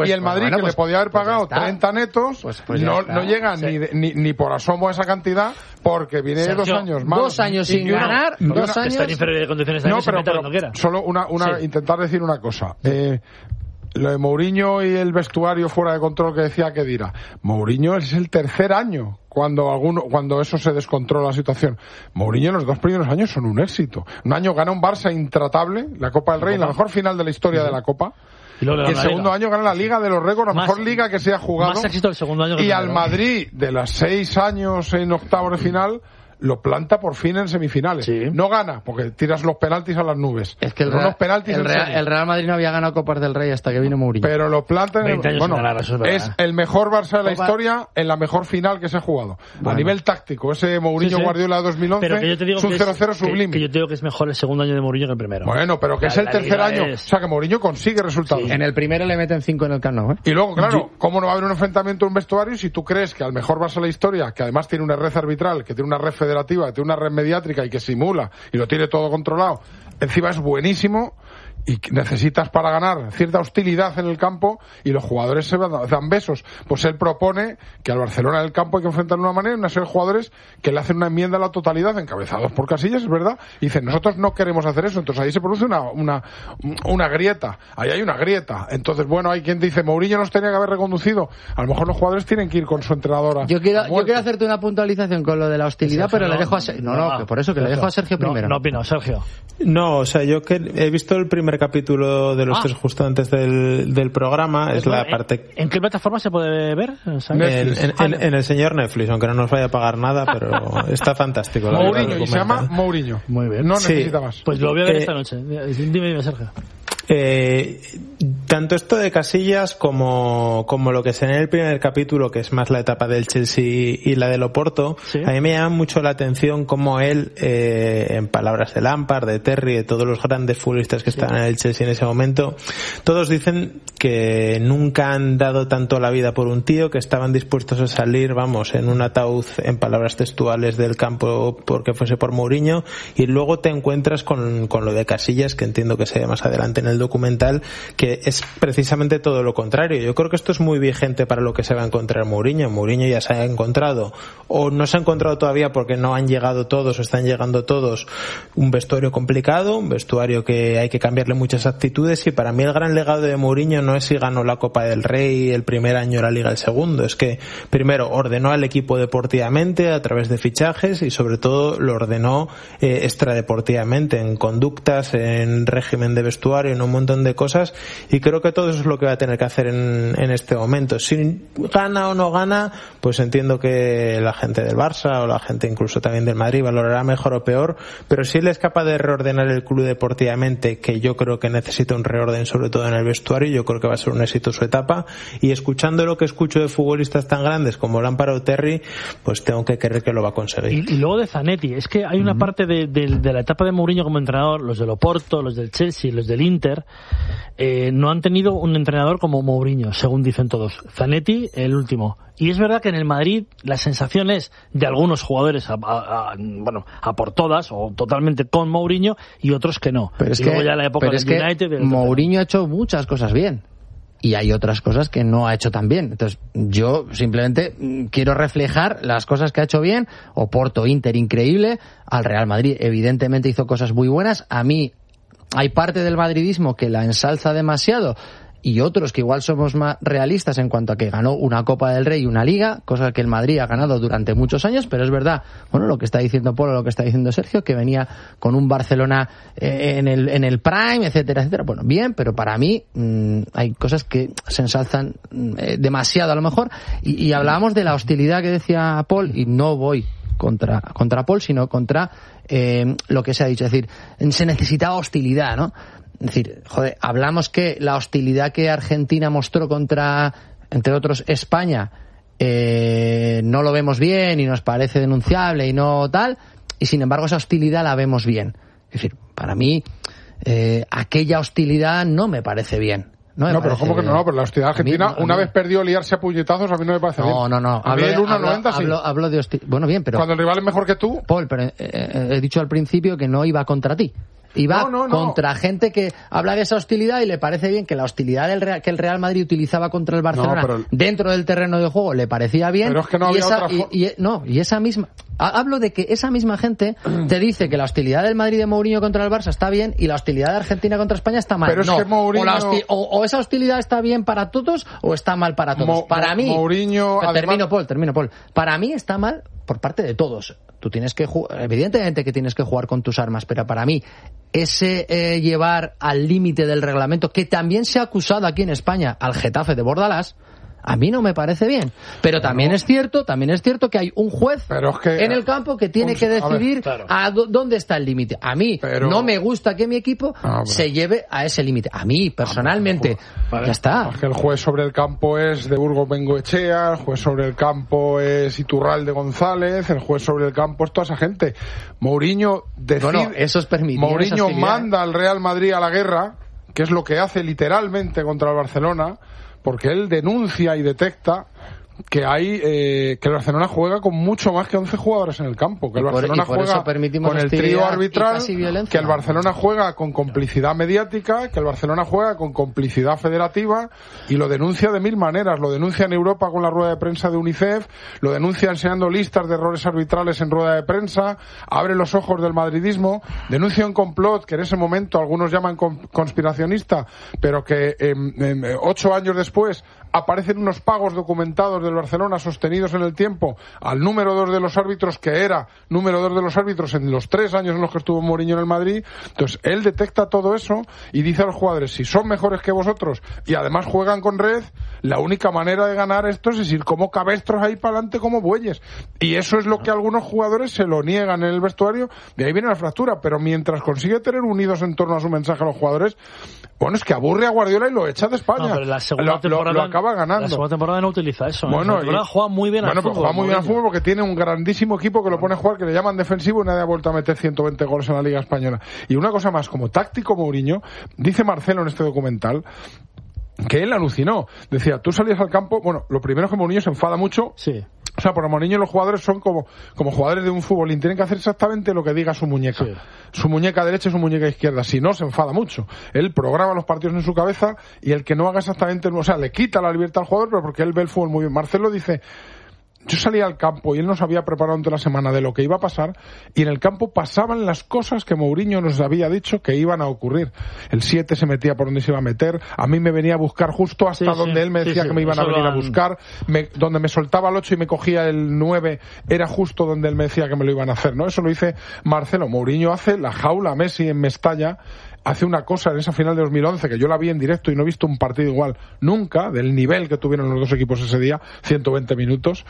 bueno, que pues, le podía haber pagado pues treinta netos, pues, pues no, está. no llega sí. ni, de, ni, ni por asomo a esa cantidad, porque viene Sergio, dos años más. Dos años sin y una, ganar, y una, dos años. Está en inferioridad de condiciones de No, años pero, y meta pero cuando quiera. solo una, una Sí. intentar decir una cosa. Eh, lo de Mourinho y el vestuario fuera de control que decía que dirá. Mourinho es el tercer año cuando alguno, cuando eso se descontrola la situación. Mourinho en los dos primeros años son un éxito. Un año gana un Barça intratable, la Copa del Rey, la mejor final de la historia de la Copa. Y, luego Y el segundo año gana la Liga de los Récords, la Más- mejor liga que se ha jugado. Más éxito el segundo año que Y el al primero. Madrid, de los seis años en octavos de final, lo planta por fin en semifinales. Sí. No gana, porque tiras los penaltis a las nubes. Es que el Pero Real, unos penaltis el, en Real, serio. el Real Madrid no había ganado Copas del Rey hasta que vino Mourinho. Pero lo planta en el, veinte años bueno, sin ganar, eso es verdad. es el mejor Barça de la Copa- historia en la mejor final que se ha jugado. Bueno. A nivel táctico, ese Mourinho Sí, sí. Guardiola de dos mil once Pero que yo te digo es un que cero cero que- sublime. Que yo te digo que es mejor el segundo año de Mourinho que el primero. Bueno, pero que La- es el la tercer Liga año. es- O sea, que Mourinho consigue resultados. En el primero le meten cinco en el Camp Nou, ¿eh? Y luego, claro, ¿cómo no va a haber un enfrentamiento en un vestuario si tú crees que al mejor Barça de la historia, que además tiene una red arbitral, que tiene una red federativa, que tiene una red mediátrica y que simula y lo tiene todo controlado, encima es buenísimo y necesitas para ganar cierta hostilidad en el campo y los jugadores se dan besos? Pues él propone que al Barcelona del campo hay que enfrentar de una manera, una serie de jugadores que le hacen una enmienda a la totalidad, encabezados por Casillas, es verdad, y dicen, nosotros no queremos hacer eso. Entonces ahí se produce una, una, una grieta, ahí hay una grieta. Entonces, bueno, hay quien dice, Mourinho nos tenía que haber reconducido. A lo mejor los jugadores tienen que ir con su entrenadora. Yo quiero, a yo muerte. quiero hacerte una puntualización con lo de la hostilidad, Sergio, pero le no, dejo a Sergio. No, no, no, que por eso, que le dejo a Sergio No, primero. No opino, Sergio. No, o sea, yo que he visto el primer capítulo de los Ah. tres justo antes del, del programa, es la ¿En- parte... ¿En qué plataforma se puede ver? ¿Sabes? En, Netflix. en- en- en el señor Netflix, aunque no nos vaya a pagar nada, pero está fantástico. la verdad, Mourinho, el y se llama documental. Mourinho. Muy bien. No Sí. necesita más. Pues lo voy a ver Eh, esta noche. Dime, dime, Sergio. Eh, tanto esto de Casillas como, como lo que se ve en el primer capítulo, que es más la etapa del Chelsea y la del Oporto, Sí. a mí me llama mucho la atención cómo él, eh, en palabras de Lampard, de Terry, de todos los grandes futbolistas que estaban en el Chelsea en ese momento, todos dicen que nunca han dado tanto la vida por un tío, que estaban dispuestos a salir, vamos, en un ataúd, en palabras textuales, del campo porque fuese por Mourinho, y luego te encuentras con, con lo de Casillas, que entiendo que se ve más adelante en el documental, que es precisamente todo lo contrario. Yo creo que esto es muy vigente para lo que se va a encontrar Mourinho. Mourinho ya se ha encontrado, o no se ha encontrado todavía porque no han llegado todos, o están llegando todos, un vestuario complicado, un vestuario que hay que cambiarle muchas actitudes, y para mí el gran legado de Mourinho no es si ganó la Copa del Rey el primer año, la Liga el segundo, es que primero ordenó al equipo deportivamente a través de fichajes, y sobre todo lo ordenó eh, extradeportivamente, en conductas, en régimen de vestuario, en un montón de cosas, y creo que todo eso es lo que va a tener que hacer en, en este momento. Si gana o no gana, pues entiendo que la gente del Barça o la gente incluso también del Madrid valorará mejor o peor, pero si él es capaz de reordenar el club deportivamente, que yo creo que necesita un reorden sobre todo en el vestuario, yo creo que va a ser un éxito su etapa, y escuchando lo que escucho de futbolistas tan grandes como Lampard o Terry, pues tengo que creer que lo va a conseguir. Y, y luego de Zanetti, es que hay una uh-huh. parte de, de, de la etapa de Mourinho como entrenador, los del Oporto, los del Chelsea, los del Inter, eh, no han tenido un entrenador como Mourinho, según dicen todos. Zanetti, el último. Y es verdad que en el Madrid la sensación es de algunos jugadores a, a, a, bueno, a por todas o totalmente con Mourinho, y otros que no. Pero es y que, luego ya la época pero del es que United, del Mourinho ha hecho muchas cosas bien. Y hay otras cosas que no ha hecho tan bien. Entonces, yo simplemente quiero reflejar las cosas que ha hecho bien. Oporto, Inter, increíble. Al Real Madrid, evidentemente, hizo cosas muy buenas. A mí, hay parte del madridismo que la ensalza demasiado, y otros que igual somos más realistas en cuanto a que ganó una Copa del Rey y una Liga, cosa que el Madrid ha ganado durante muchos años, pero es verdad, bueno, lo que está diciendo Polo, lo que está diciendo Sergio, que venía con un Barcelona eh, en el en el prime, etcétera, etcétera. Bueno, bien, pero para mí mmm, hay cosas que se ensalzan eh, demasiado a lo mejor, y, y hablábamos de la hostilidad que decía Paul, y no voy contra contra Paul, sino contra eh, lo que se ha dicho, es decir, se necesitaba hostilidad, ¿no? Es decir, joder, hablamos que la hostilidad que Argentina mostró contra, entre otros, España, eh, no lo vemos bien y nos parece denunciable y no tal, y sin embargo esa hostilidad la vemos bien. Es decir, para mí, eh, aquella hostilidad no me parece bien. No, me no pero ¿cómo que no? No, pero la hostilidad argentina, mí, una mí... vez perdió liarse a puñetazos, a mí no me parece no, bien. No, no, no. A mí el uno noventa sí. Hablo, hablo de hostilidad. Bueno, bien, pero... Cuando el rival es mejor que tú... Paul, pero eh, eh, he dicho al principio que no iba contra ti. y va no, no, no. contra gente que habla de esa hostilidad y le parece bien que la hostilidad del Real, que el Real Madrid utilizaba contra el Barcelona no, pero... dentro del terreno de juego le parecía bien. Pero es que no y había esa, otra y, y, no, y esa misma... Hablo de que esa misma gente te dice que la hostilidad del Madrid de Mourinho contra el Barça está bien y la hostilidad de Argentina contra España está mal. Pero no. es que Mourinho... o, la hosti- o, o esa hostilidad está bien para todos o está mal para todos. Mo- para mí... Mourinho, Termino, además... Paul, termino, Paul. Para mí está mal por parte de todos. Tú tienes que jugar, evidentemente que tienes que jugar con tus armas, pero para mí ese eh, llevar al límite del reglamento, que también se ha acusado aquí en España al Getafe de Bordalás, a mí no me parece bien. Pero también no. es cierto, también es cierto que hay un juez pero es que, en el campo que tiene un, que decidir a, ver, claro. a do, dónde está el límite. A mí pero, no me gusta que mi equipo no, se lleve a ese límite. A mí, personalmente. Vale. Ya está. Es que el juez sobre el campo es de Burgos Bengoechea, el juez sobre el campo es Iturralde González, el juez sobre el campo es toda esa gente. Mourinho decide, no, no, eso es permitido. Mourinho manda al Real Madrid a la guerra, que es lo que hace literalmente contra el Barcelona, porque él denuncia y detecta que hay eh, que el Barcelona juega con mucho más que once jugadores en el campo, que el Barcelona juega con el trío arbitral, que el Barcelona juega con complicidad mediática, que el Barcelona juega con complicidad federativa, y lo denuncia de mil maneras. Lo denuncia en Europa con la rueda de prensa de UNICEF, lo denuncia enseñando listas de errores arbitrales en rueda de prensa, abre los ojos del madridismo, denuncia un complot que en ese momento algunos llaman conspiracionista, pero que eh, eh, ocho años después aparecen unos pagos documentados del Barcelona sostenidos en el tiempo al número dos de los árbitros, que era número dos de los árbitros en los tres años en los que estuvo Mourinho en el Madrid. Entonces él detecta todo eso y dice a los jugadores: si son mejores que vosotros y además juegan con red, la única manera de ganar esto es ir como cabestros ahí para adelante como bueyes. Y eso es lo que algunos jugadores se lo niegan en el vestuario, de ahí viene la fractura. Pero mientras consigue tener unidos en torno a su mensaje a los jugadores, bueno, es que aburre a Guardiola y lo echa de España. No, pero la segunda lo, temporada, lo, lo acaba ganando. La segunda temporada no utiliza eso. Bueno, la temporada y, juega muy bien bueno, al fútbol. Juega muy muy bien al fútbol porque tiene un grandísimo equipo que lo pone a jugar, que le llaman defensivo, y nadie ha vuelto a meter ciento veinte goles en la Liga Española. Y una cosa más, como táctico Mourinho, dice Marcelo en este documental que él alucinó. Decía, tú salías al campo, bueno, lo primero es que Mourinho se enfada mucho. Sí. O sea, por Mourinho los jugadores son como, como jugadores de un fútbol, y tienen que hacer exactamente lo que diga su muñeca. Sí. Su muñeca derecha y su muñeca izquierda. Si no, se enfada mucho. Él programa los partidos en su cabeza, y el que no haga exactamente, o sea, le quita la libertad al jugador, pero porque él ve el fútbol muy bien. Marcelo dice: yo salía al campo y él nos había preparado ante la semana de lo que iba a pasar, y en el campo pasaban las cosas que Mourinho nos había dicho que iban a ocurrir. El siete se metía por donde se iba a meter, a mí me venía a buscar justo hasta sí, donde sí, él me decía sí, sí. que me iban Eso a venir han... a buscar, me, donde me soltaba el ocho y me cogía el nueve, era justo donde él me decía que me lo iban a hacer, ¿no? Eso lo dice Marcelo. Mourinho hace la jaula a Messi en Mestalla, hace una cosa en esa final de dos mil once que yo la vi en directo y no he visto un partido igual nunca, del nivel que tuvieron los dos equipos ese día, ciento veinte minutos.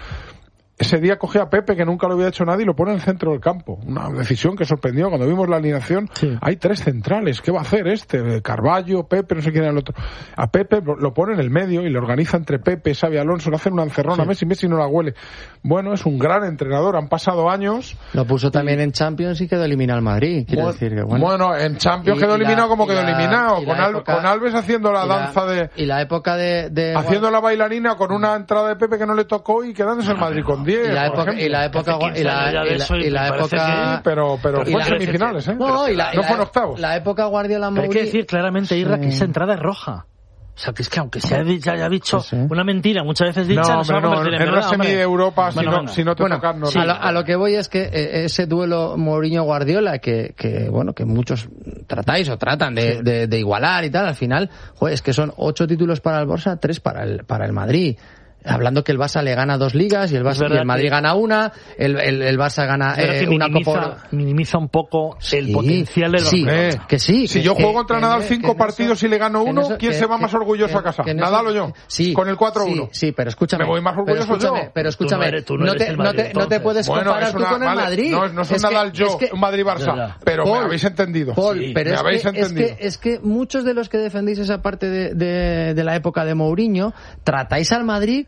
Ese día coge a Pepe, que nunca lo había hecho nadie, y lo pone en el centro del campo. Una decisión que sorprendió. Cuando vimos la alineación, sí. hay tres centrales. ¿Qué va a hacer este? Carballo, Pepe, no sé quién era el otro. A Pepe lo pone en el medio y le organiza entre Pepe, Xavi Alonso, le hacen una encerrona. Sí. Messi, Messi no la huele. Bueno, es un gran entrenador. Han pasado años. Lo puso también y... en Champions y quedó eliminado al Madrid. Quiero bueno, decir que bueno. Bueno, en Champions y, quedó y eliminado la, como quedó la, eliminado. Con, Al, época, con Alves haciendo la danza la, de... Y la época de... de haciendo bueno, la bailarina con una entrada de Pepe que no le tocó y quedándose el Madrid con diez. Y la época... Y la época y la, y la, y la época sí, pero pero fue semifinales, ¿eh? No, y la, no fue en octavos. La época Guardiola Mourinho. Hay que decir claramente, Irra, sí. que esa entrada es roja. O sea, que es que aunque se haya, haya dicho sí, sí. una mentira muchas veces dicha, no, no se va a convertir en, en en verdad. En una semi de Europa, bueno, si, no, si no te bueno, tocan, no. Sí, a, lo, a lo que voy es que eh, ese duelo Mourinho-Guardiola, que, que bueno, que muchos tratáis o tratan de, sí. de, de igualar y tal, al final, joder, es que son ocho títulos para el Barça, tres para el, para el Madrid. Hablando que el Barça le gana dos ligas y el, Barça, y el Madrid que... gana una, el, el, el Barça gana eh, una Copa. Minimiza un poco sí, el potencial del sí, Barcelona. Que sí. Si que, yo juego que, contra que, Nadal cinco partidos y le gano uno, eso, ¿quién que, se va que, más orgulloso que, a casa? Que ¿Nadal o yo? Sí, con el cuatro uno. Sí, sí, pero escúchame. Me voy más orgulloso pero escúchame, yo. Pero escúchame, tú no eres, tú no no, eres te, el Madrid, no, te, no te puedes bueno, comparar una, tú con el vale, Madrid. No, no es un es Nadal que, yo, es que, un Madrid-Barça. Pero Paul, me habéis entendido. Paul, sí, pero me es habéis que, entendido. Es que, es que muchos de los que defendéis esa parte de, de, de la época de Mourinho, tratáis al Madrid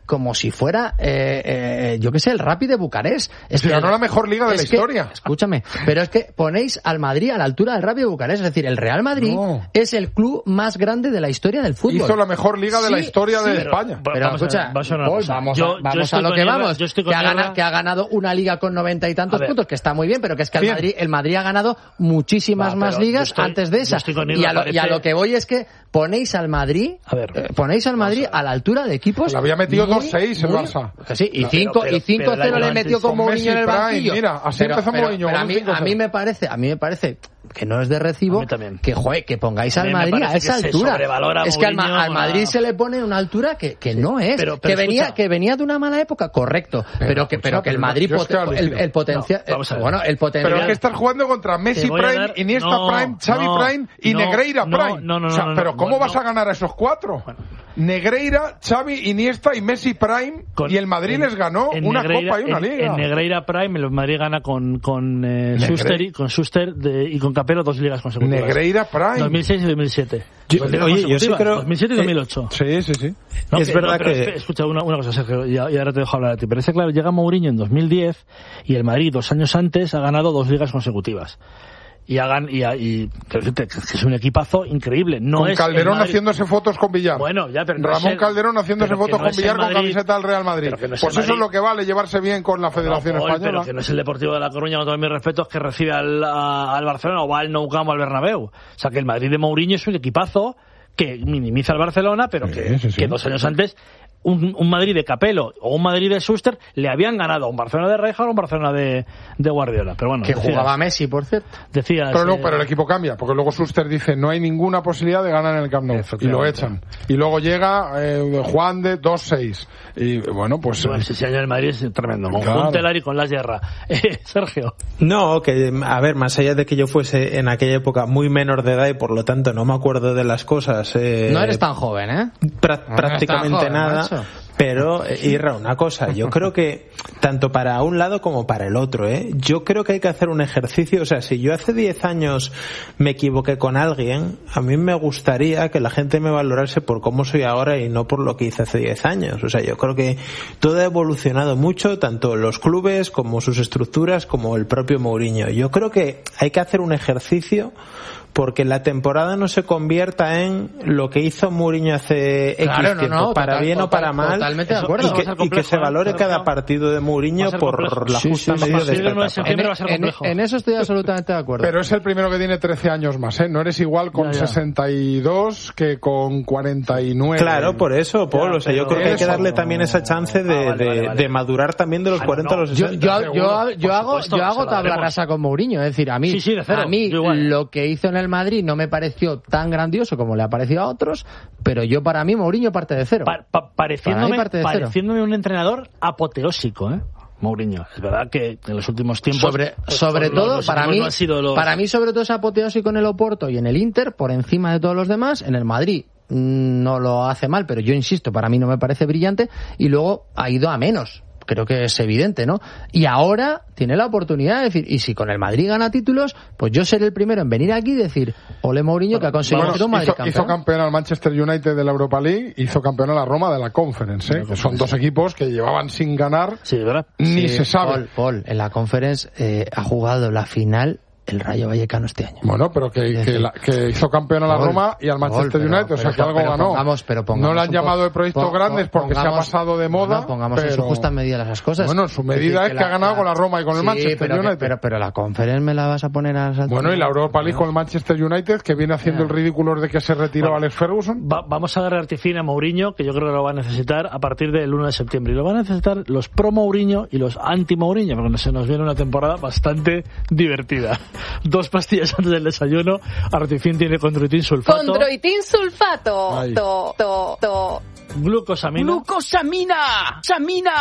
como si fuera, eh, eh, yo qué sé, el Rapid de Bucarest. Es pero que, no la mejor liga de la que, historia. Escúchame, pero es que ponéis al Madrid a la altura del Rapid de Bucarest. Es decir, el Real Madrid no. es el club más grande de la historia del fútbol. Hizo la mejor liga de sí, la historia sí, de pero, España. Pero, pero vamos escucha, a, vamos a, Paul, vamos, yo, a, vamos yo a lo que Niebla, vamos. Que ha, ganado, que ha ganado una liga con noventa y tantos puntos, que está muy bien, pero que es que el Madrid, el Madrid ha ganado muchísimas Va, más ligas estoy, antes de esa. Y a, lo, y a lo que voy es que ponéis al Madrid, a ver, eh, ponéis al Madrid a la altura de equipos. Le había metido dos seis el Barça. Que sí, y cinco cero le metió con Mourinho en el banquillo. Mira, así pero, empezó pero, Mourinho. Pero a mí, a mí me parece, a mí me parece que no es de recibo que joder, que pongáis al Madrid a esa altura. Es que al, Ma al Madrid se le pone una altura que, que sí, no es. Pero, pero que venía que venía de una mala época, correcto. Pero, pero que pero que el Madrid poten el, el potencial, no, bueno, el potencial. Pero es que estás jugando contra Messi Prime, dar... Iniesta no, Prime, Xavi no, Prime y no, Negreira no, Prime. No, no, no, o sea, no, pero no, ¿cómo no, vas no. a ganar a esos cuatro? Bueno. Negreira, Xavi, Iniesta y Messi Prime con, y el Madrid en, les ganó una Negreira, Copa y una en, Liga. En Negreira Prime el Madrid gana con con eh, Schuster y con Schuster de, y con Capello dos ligas consecutivas. Negreira Prime. dos mil seis y dos mil siete. Yo, oye, yo sí creo dos mil siete y dos mil ocho. Eh, sí, sí, sí. No, es que, verdad no, que escucha una, una cosa, Sergio, y, y ahora te dejo hablar a ti. Pero es que claro, llega Mourinho en dos mil diez y el Madrid dos años antes ha ganado dos ligas consecutivas. Y hagan y, y que es un equipazo increíble. No con es Calderón haciéndose fotos con Villar. Bueno, ya, pero no Ramón es el, Calderón haciéndose fotos no con Villar con camiseta del Real Madrid. No es pues eso Madrid. Es lo que vale, llevarse bien con la Federación no, Paul, Española. Pero que no es el Deportivo de La Coruña, con todos mis respetos, que recibe al, a, al Barcelona o va al Nou Camp o al Bernabéu. O sea, que el Madrid de Mourinho es un equipazo que minimiza al Barcelona, pero sí, que, sí, sí. que dos años antes un, un Madrid de Capello o un Madrid de Schuster le habían ganado a un Barcelona de Rijkaard o un Barcelona de, de Guardiola. Pero bueno, que decías, jugaba Messi, por cierto. Decías, pero no, eh, pero el equipo cambia, porque luego Schuster dice no hay ninguna posibilidad de ganar en el Camp Nou y lo echan. Y luego llega eh, Juan de dos seis y bueno, pues bueno, ese año en el Madrid es tremendo, con claro. Juntelar y con Las Guerra. Eh, Sergio. No, que a ver, más allá de que yo fuese en aquella época muy menor de edad y por lo tanto no me acuerdo de las cosas. Eh, no eres tan joven, ¿eh? Pra no prácticamente joven, nada. Macho. Pero, Irra, una cosa, yo creo que tanto para un lado como para el otro, ¿eh? Yo creo que hay que hacer un ejercicio, o sea, si yo hace diez años me equivoqué con alguien, a mí me gustaría que la gente me valorase por cómo soy ahora y no por lo que hice hace diez años. O sea, yo creo que todo ha evolucionado mucho, tanto los clubes como sus estructuras, como el propio Mourinho. Yo creo que hay que hacer un ejercicio porque la temporada no se convierta en lo que hizo Mourinho hace X claro, tiempo, no, no, para total, bien total, o para mal, totalmente de acuerdo. y, que, complejo, y que se valore ¿eh? cada partido de Mourinho por complejo. la justa sí, sí, medida sí, de esta etapa. En, en, en eso estoy absolutamente de acuerdo. Pero es el primero que tiene trece años más, ¿eh? No eres igual con ya, ya. sesenta y dos que con cuarenta y nueve. Claro, por eso, Paul, ya, o sea, yo creo que hay que darle no... también esa chance de, ah, vale, vale, vale. de madurar también de los ah, cuarenta no, a los sesenta. Yo, yo, yo, yo hago, yo hago tabla rasa con Mourinho, es decir, a mí, sí, sí, a mí lo que hizo en el Madrid no me pareció tan grande grandioso como le ha parecido a otros, pero yo para mí Mourinho parte de cero. Pa, pa, pareciéndome, parte de pareciéndome cero. Un entrenador apoteósico, ¿eh? Mourinho. Es verdad que en los últimos tiempos sobre, pues, sobre los, todo los para mí no los... para mí sobre todo es apoteósico en el Oporto y en el Inter por encima de todos los demás. En el Madrid no lo hace mal, pero yo insisto, para mí no me parece brillante y luego ha ido a menos. Creo que es evidente, ¿no? Y ahora tiene la oportunidad de decir, y si con el Madrid gana títulos, pues yo seré el primero en venir aquí y decir, ole Mourinho, bueno, que ha conseguido bueno, ser un Madrid hizo, campeón. Hizo campeón al Manchester United de la Europa League, hizo campeón a la Roma de la Conference, ¿eh? Que son dos equipos que llevaban sin ganar, sí, ¿verdad? Ni sí, se sabe. Paul, Paul, en la Conference eh, ha jugado la final el Rayo Vallecano este año. Bueno, pero que, que, la, que hizo campeón a la Roma y al Manchester pero, United, o sea pero, que algo pero ganó. Pongamos, pero no le han llamado de proyectos pon, grandes porque pongamos, se ha pasado de moda. No, pongamos pero... en su justa medida las cosas. Bueno, su medida es que, que la, ha ganado la, con la Roma y con sí, el Manchester pero United. Que, pero, pero la Conference me la vas a poner a saltar. Bueno, y la Europa League con el Manchester United, que viene haciendo yeah. el ridículo de que se retiró bueno, Alex Ferguson. Va, vamos a darle artifín a Mourinho, que yo creo que lo va a necesitar a partir del uno de septiembre. Y lo van a necesitar los pro Mourinho y los anti Mourinho, porque se nos viene una temporada bastante divertida. Dos pastillas antes del desayuno. Artifin tiene condroitin sulfato. Condroitin sulfato. To, to, to. Glucosamina. Glucosamina. Samina.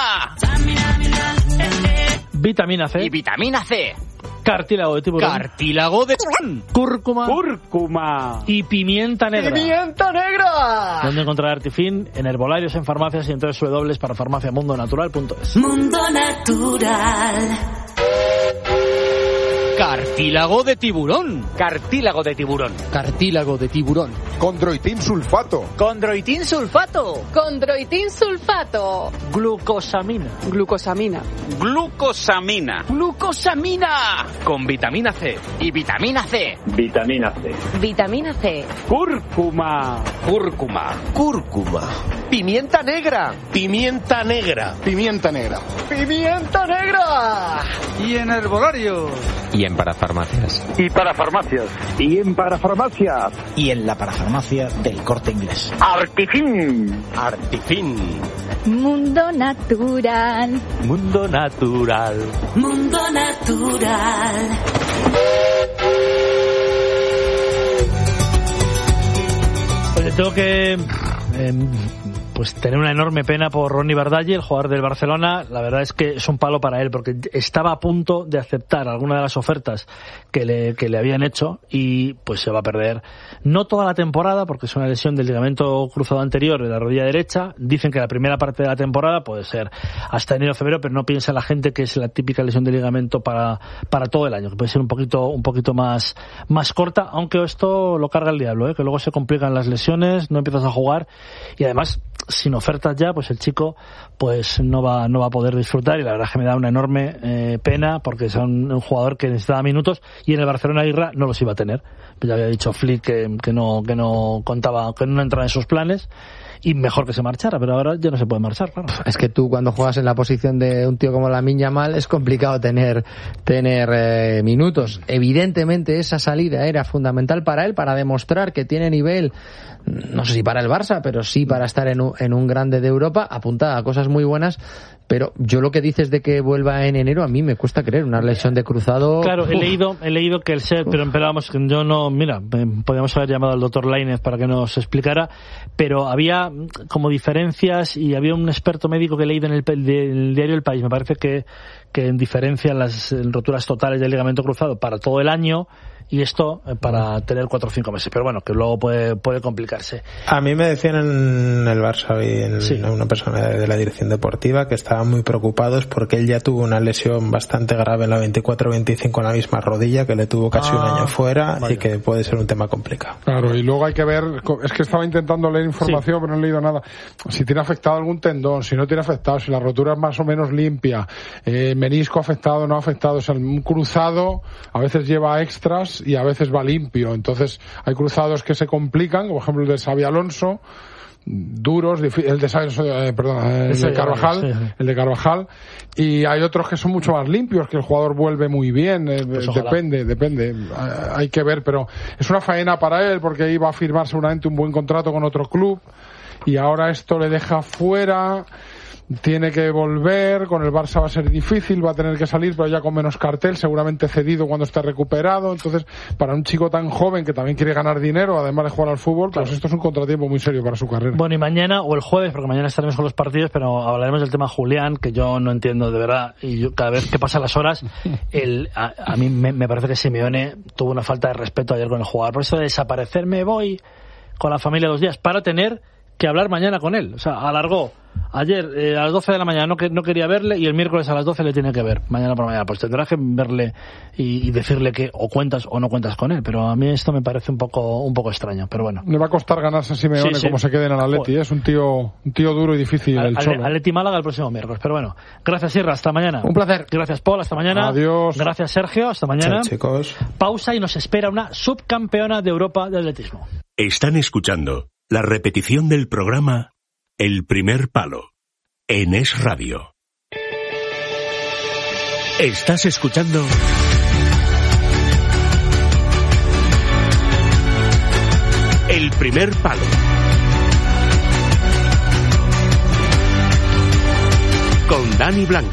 Vitamina C. Y vitamina C. Cartílago de tiburón. Cartílago de tiburón. Cúrcuma. Cúrcuma. Y pimienta negra. ¡Pimienta negra! ¿Dónde encontrar Artifin? En herbolarios, en farmacias y en doble u doble u doble u para farmacia mundo natural punto es. Mundo Natural. Cartílago de tiburón. Cartílago de tiburón. Cartílago de tiburón. Condroitin sulfato. Condroitin sulfato. Condroitin sulfato. Glucosamina. Glucosamina. Glucosamina. Glucosamina. Con vitamina C. Y vitamina C. Vitamina C. Vitamina C. Cúrcuma. Cúrcuma. Cúrcuma. Pimienta negra. Pimienta negra. Pimienta negra. ¡Pimienta negra! Y en herbolarios. Y en parafarmacias. Y para farmacias. Y en parafarmacias. Y en la parafarmacia del Corte Inglés. Artifin. Artifin. Mundo natural. Mundo natural. Mundo natural. Oye, tengo que... Eh, pues tener una enorme pena por Ronny Bardaghi, el jugador del Barcelona. La verdad es que es un palo para él, porque estaba a punto de aceptar alguna de las ofertas que le, que le habían hecho y pues se va a perder no toda la temporada, porque es una lesión del ligamento cruzado anterior de la rodilla derecha. Dicen que la primera parte de la temporada puede ser hasta enero o febrero, pero no piensa la gente que es la típica lesión de ligamento para, para todo el año, que puede ser un poquito, un poquito más, más corta, aunque esto lo carga el diablo, ¿eh? Que luego se complican las lesiones, no empiezas a jugar y además sin ofertas ya, pues el chico pues no va no va a poder disfrutar y la verdad es que me da una enorme eh, pena porque es un, un jugador que necesitaba minutos y en el Barcelona Aguirre no los iba a tener. Ya había dicho Flick que, que no que no contaba, que no entraba en sus planes y mejor que se marchara, pero ahora ya no se puede marchar, claro. Es que tú cuando juegas en la posición de un tío como Lamine Yamal es complicado tener tener eh, minutos. Evidentemente esa salida era fundamental para él, para demostrar que tiene nivel, no sé si para el Barça, pero sí para estar en un, en un grande de Europa, apuntada a cosas muy buenas, pero yo lo que dices de que vuelva en enero a mí me cuesta creer, una lesión de cruzado. Claro, he uf. leído he leído que el set, pero esperábamos que yo no, mira, podríamos haber llamado al doctor Lainez para que nos explicara, pero había como diferencias y había un experto médico que he leído en el, en el diario El País, me parece que, que en diferencia las en roturas totales del ligamento cruzado para todo el año y esto eh, para tener cuatro o cinco meses, pero bueno, que luego puede puede complicarse. A mí me decían en el Barça y en sí. una persona de la dirección deportiva que estaban muy preocupados porque él ya tuvo una lesión bastante grave en la veinticuatro veinticinco en la misma rodilla, que le tuvo casi ah, un año fuera, vaya. Y que puede ser un tema complicado. Claro, y luego hay que ver, es que estaba intentando leer información, sí. pero no he leído nada. Si tiene afectado algún tendón, si no tiene afectado, si la rotura es más o menos limpia, eh, menisco afectado, no afectado, o sea, un cruzado a veces lleva extras y a veces va limpio, entonces hay cruzados que se complican, como por ejemplo el de Xabi Alonso, duros, el de eh, perdón, el de Carvajal, sí, sí. el de Carvajal, y hay otros que son mucho más limpios, que el jugador vuelve muy bien, eh, pues depende, depende, hay que ver, pero es una faena para él porque iba a firmar seguramente un buen contrato con otro club y ahora esto le deja fuera. Tiene que volver, con el Barça va a ser difícil, va a tener que salir, pero ya con menos cartel, seguramente cedido cuando esté recuperado. Entonces, para un chico tan joven que también quiere ganar dinero, además de jugar al fútbol, claro. pues esto es un contratiempo muy serio para su carrera. Bueno, y mañana o el jueves, porque mañana estaremos con los partidos, pero hablaremos del tema Julián, que yo no entiendo de verdad, y yo, cada vez que pasan las horas, el, a, a mí me, me parece que Simeone tuvo una falta de respeto ayer con el jugador. Por eso de desaparecer, me voy con la familia dos días, para tener que hablar mañana con él. O sea, alargó. Ayer eh, a las doce de la mañana no, que, no quería verle y el miércoles a las doce le tiene que ver, mañana por mañana. Pues tendrás que verle y, y decirle que o cuentas o no cuentas con él. Pero a mí esto me parece un poco un poco extraño, pero bueno. Le va a costar ganarse a Simeone sí, sí. como se quede en el Atleti. Es un tío un tío duro y difícil el Cholo. Atleti Málaga el próximo miércoles. Pero bueno, gracias Irra, hasta mañana. Un placer. Gracias Paul, hasta mañana. Adiós. Gracias Sergio, hasta mañana. Chao, chicos. Pausa y nos espera una subcampeona de Europa de atletismo. Están escuchando la repetición del programa El Primer Palo en Es Radio. Estás escuchando El Primer Palo con Dani Blanco.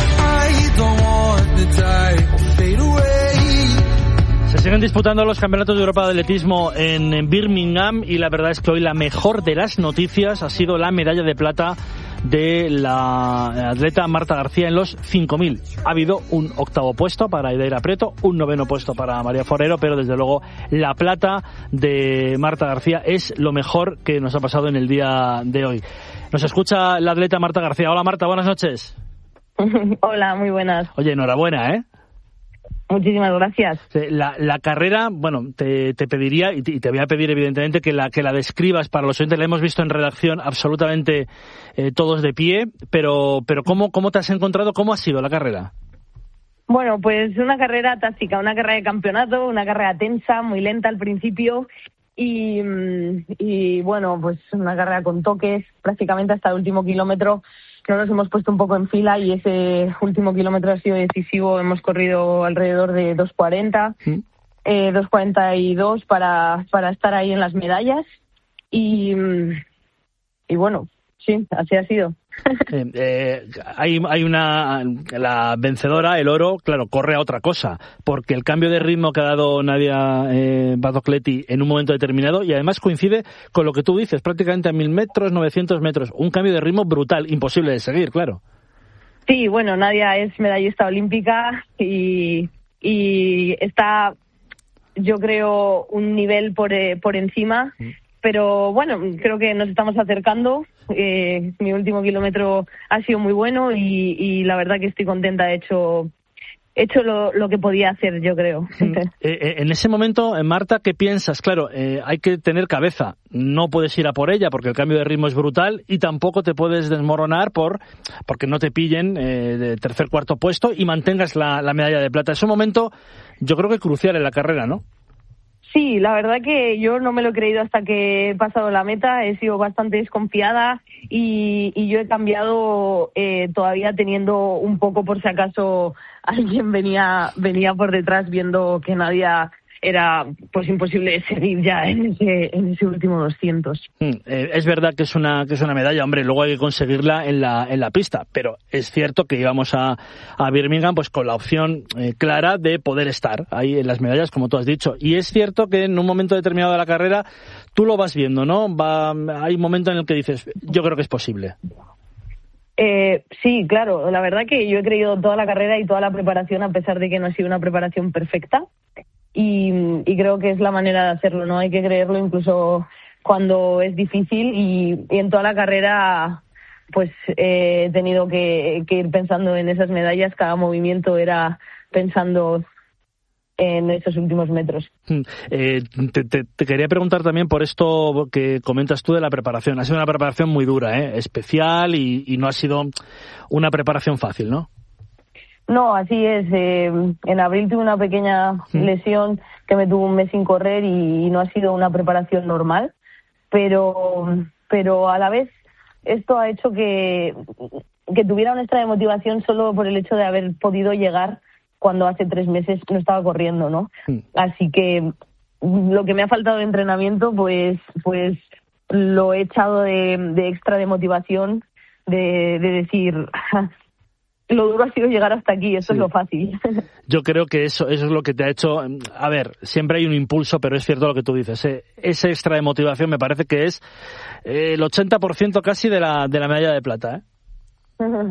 Se siguen disputando los campeonatos de Europa de atletismo en Birmingham y la verdad es que hoy la mejor de las noticias ha sido la medalla de plata de la atleta Marta García en los cinco mil. Ha habido un octavo puesto para Idaira Preto, un noveno puesto para María Forero, pero desde luego la plata de Marta García es lo mejor que nos ha pasado en el día de hoy. Nos escucha la atleta Marta García. Hola Marta, buenas noches. Hola, muy buenas. Oye, enhorabuena, ¿eh? Muchísimas gracias. La, la carrera, bueno, te, te pediría, y te, y te voy a pedir evidentemente que la, que la describas para los oyentes. La hemos visto en redacción absolutamente eh, todos de pie, pero, pero ¿cómo, ¿cómo te has encontrado? ¿Cómo ha sido la carrera? Bueno, pues una carrera táctica, una carrera de campeonato, una carrera tensa, muy lenta al principio y, y bueno, pues una carrera con toques prácticamente hasta el último kilómetro. No nos hemos puesto un poco en fila y ese último kilómetro ha sido decisivo. Hemos corrido alrededor de dos cuarenta, ¿sí? eh, dos cuarenta y dos para, para estar ahí en las medallas y, y bueno, sí, así ha sido. eh, eh, hay, hay una la vencedora, el oro, claro, corre a otra cosa, porque el cambio de ritmo que ha dado Nadia eh, Badocletti en un momento determinado, y además coincide con lo que tú dices, prácticamente a mil metros, novecientos metros, un cambio de ritmo brutal, imposible de seguir, claro. Sí, bueno, Nadia es medallista olímpica y, y está, yo creo, un nivel por, eh, por encima. Mm. Pero bueno, creo que nos estamos acercando. Eh, mi último kilómetro ha sido muy bueno y, y la verdad que estoy contenta. He hecho, he hecho lo, lo que podía hacer, yo creo. Eh, en ese momento, Marta, ¿qué piensas? Claro, eh, hay que tener cabeza. No puedes ir a por ella porque el cambio de ritmo es brutal y tampoco te puedes desmoronar por porque no te pillen eh, de tercer, cuarto puesto y mantengas la, la medalla de plata. Es un momento, yo creo que crucial en la carrera, ¿no? Sí, la verdad que yo no me lo he creído hasta que he pasado la meta, he sido bastante desconfiada y, y yo he cambiado eh, todavía teniendo un poco por si acaso alguien venía venía por detrás viendo que Nadia era pues imposible seguir ya en ese en ese último doscientos. Mm, eh, es verdad que es una que es una medalla, hombre, luego hay que conseguirla en la en la pista, pero es cierto que íbamos a, a Birmingham pues con la opción eh, clara de poder estar ahí en las medallas, como tú has dicho, y es cierto que en un momento determinado de la carrera tú lo vas viendo, ¿no? Va, hay un momento en el que dices, yo creo que es posible. Eh, sí, claro, la verdad que yo he creído toda la carrera y toda la preparación, a pesar de que no ha sido una preparación perfecta. Y, y creo que es la manera de hacerlo, ¿no? Hay que creerlo incluso cuando es difícil y, y en toda la carrera pues eh, he tenido que, que ir pensando en esas medallas, cada movimiento era pensando en esos últimos metros. Eh, te, te, te quería preguntar también por esto que comentas tú de la preparación. Ha sido una preparación muy dura, ¿eh? Especial y, y no ha sido una preparación fácil, ¿no? No, así es. Eh, en abril tuve una pequeña lesión que me tuvo un mes sin correr y no ha sido una preparación normal, pero pero a la vez esto ha hecho que, que tuviera un extra de motivación solo por el hecho de haber podido llegar cuando hace tres meses no estaba corriendo, ¿no? Sí. Así que lo que me ha faltado de entrenamiento, pues pues lo he echado de, de extra de motivación, de, de decir... Lo duro ha sido llegar hasta aquí, eso sí. Es lo fácil. Yo creo que eso, eso es lo que te ha hecho... A ver, siempre hay un impulso, pero es cierto lo que tú dices. ¿eh? Ese extra de motivación me parece que es eh, el ochenta por ciento casi de la, de la medalla de plata. ¿eh?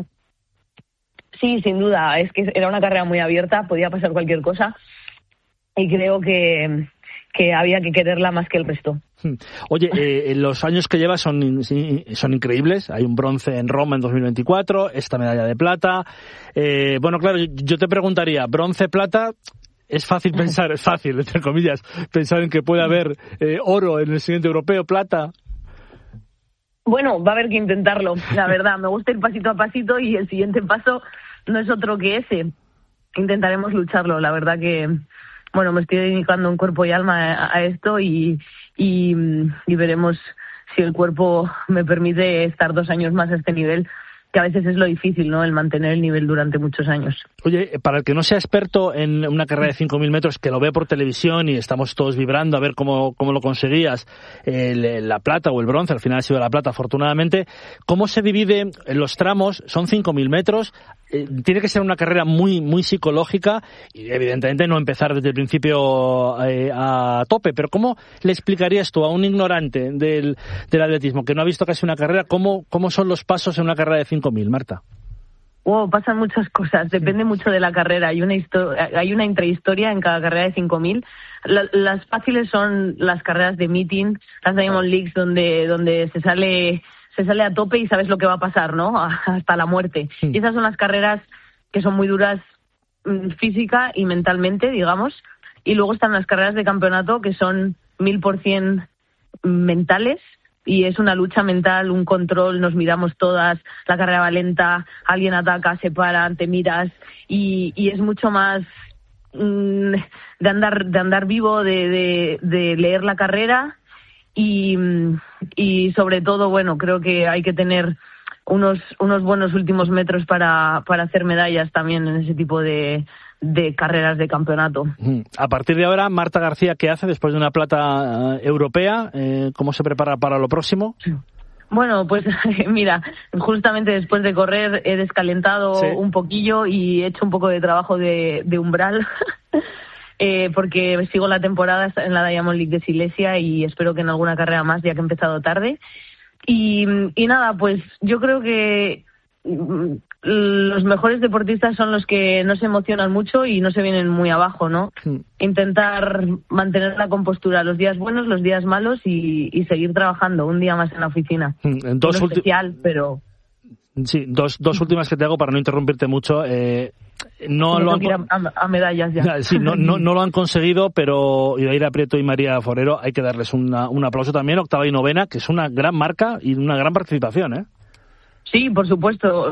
Sí, sin duda. Es que era una carrera muy abierta, podía pasar cualquier cosa. Y creo que, que había que quererla más que el resto. Oye, eh, los años que llevas son, son increíbles. Hay un bronce en Roma en dos mil veinticuatro, esta medalla de plata. Eh, bueno, claro, yo te preguntaría, bronce, plata, es fácil pensar, es fácil, entre comillas, pensar en que puede haber eh, oro en el siguiente europeo, plata. Bueno, va a haber que intentarlo, la verdad. Me gusta ir pasito a pasito y el siguiente paso no es otro que ese. Intentaremos lucharlo, la verdad que... Bueno, me estoy dedicando en cuerpo y alma a, a esto y, y, y veremos si el cuerpo me permite estar dos años más a este nivel, que a veces es lo difícil, ¿no? El mantener el nivel durante muchos años. Oye, para el que no sea experto en una carrera de cinco mil metros, que lo ve por televisión y estamos todos vibrando a ver cómo, cómo lo conseguías, el, la plata o el bronce, al final ha sido la plata, afortunadamente, ¿cómo se divide en los tramos? Son cinco mil metros, eh, tiene que ser una carrera muy, muy psicológica y evidentemente no empezar desde el principio eh, a tope, pero ¿cómo le explicarías tú a un ignorante del, del atletismo que no ha visto casi una carrera, cómo, cómo son los pasos en una carrera de cinco mil, Marta? Oh, pasan muchas cosas, depende mucho de la carrera. Hay una historia, hay una intrahistoria en cada carrera de cinco mil. La, las fáciles son las carreras de meeting, las Diamond Leagues, donde donde se sale se sale a tope y sabes lo que va a pasar, ¿no? Hasta la muerte. Sí. Y esas son las carreras que son muy duras mm, física y mentalmente, digamos. Y luego están las carreras de campeonato, que son mil por cien mentales, y es una lucha mental, un control, nos miramos todas, la carrera va lenta, alguien ataca, se para, te miras, y, y es mucho más mmm, de andar de andar vivo, de, de, de leer la carrera, y, y sobre todo, bueno, creo que hay que tener unos unos buenos últimos metros para, para hacer medallas también en ese tipo de, de carreras de campeonato. A partir de ahora, Marta García, ¿qué hace después de una plata europea? Eh, ¿Cómo se prepara para lo próximo? Bueno, pues mira, justamente después de correr he descalentado sí. un poquillo y he hecho un poco de trabajo de, de umbral. Eh, porque sigo la temporada en la Diamond League de Silesia y espero que en alguna carrera más, ya que he empezado tarde. Y, y nada, pues yo creo que los mejores deportistas son los que no se emocionan mucho y no se vienen muy abajo, ¿no? Sí. Intentar mantener la compostura los días buenos, los días malos y, y seguir trabajando un día más en la oficina. En dos no especial, pero... Sí, dos, dos últimas que te hago para no interrumpirte mucho. Eh, no lo han... ir a, a medallas ya. Sí, no, no, no lo han conseguido, pero Idaira Prieto y María Forero hay que darles una, un aplauso también, octava y novena, que es una gran marca y una gran participación, ¿eh? Sí, por supuesto.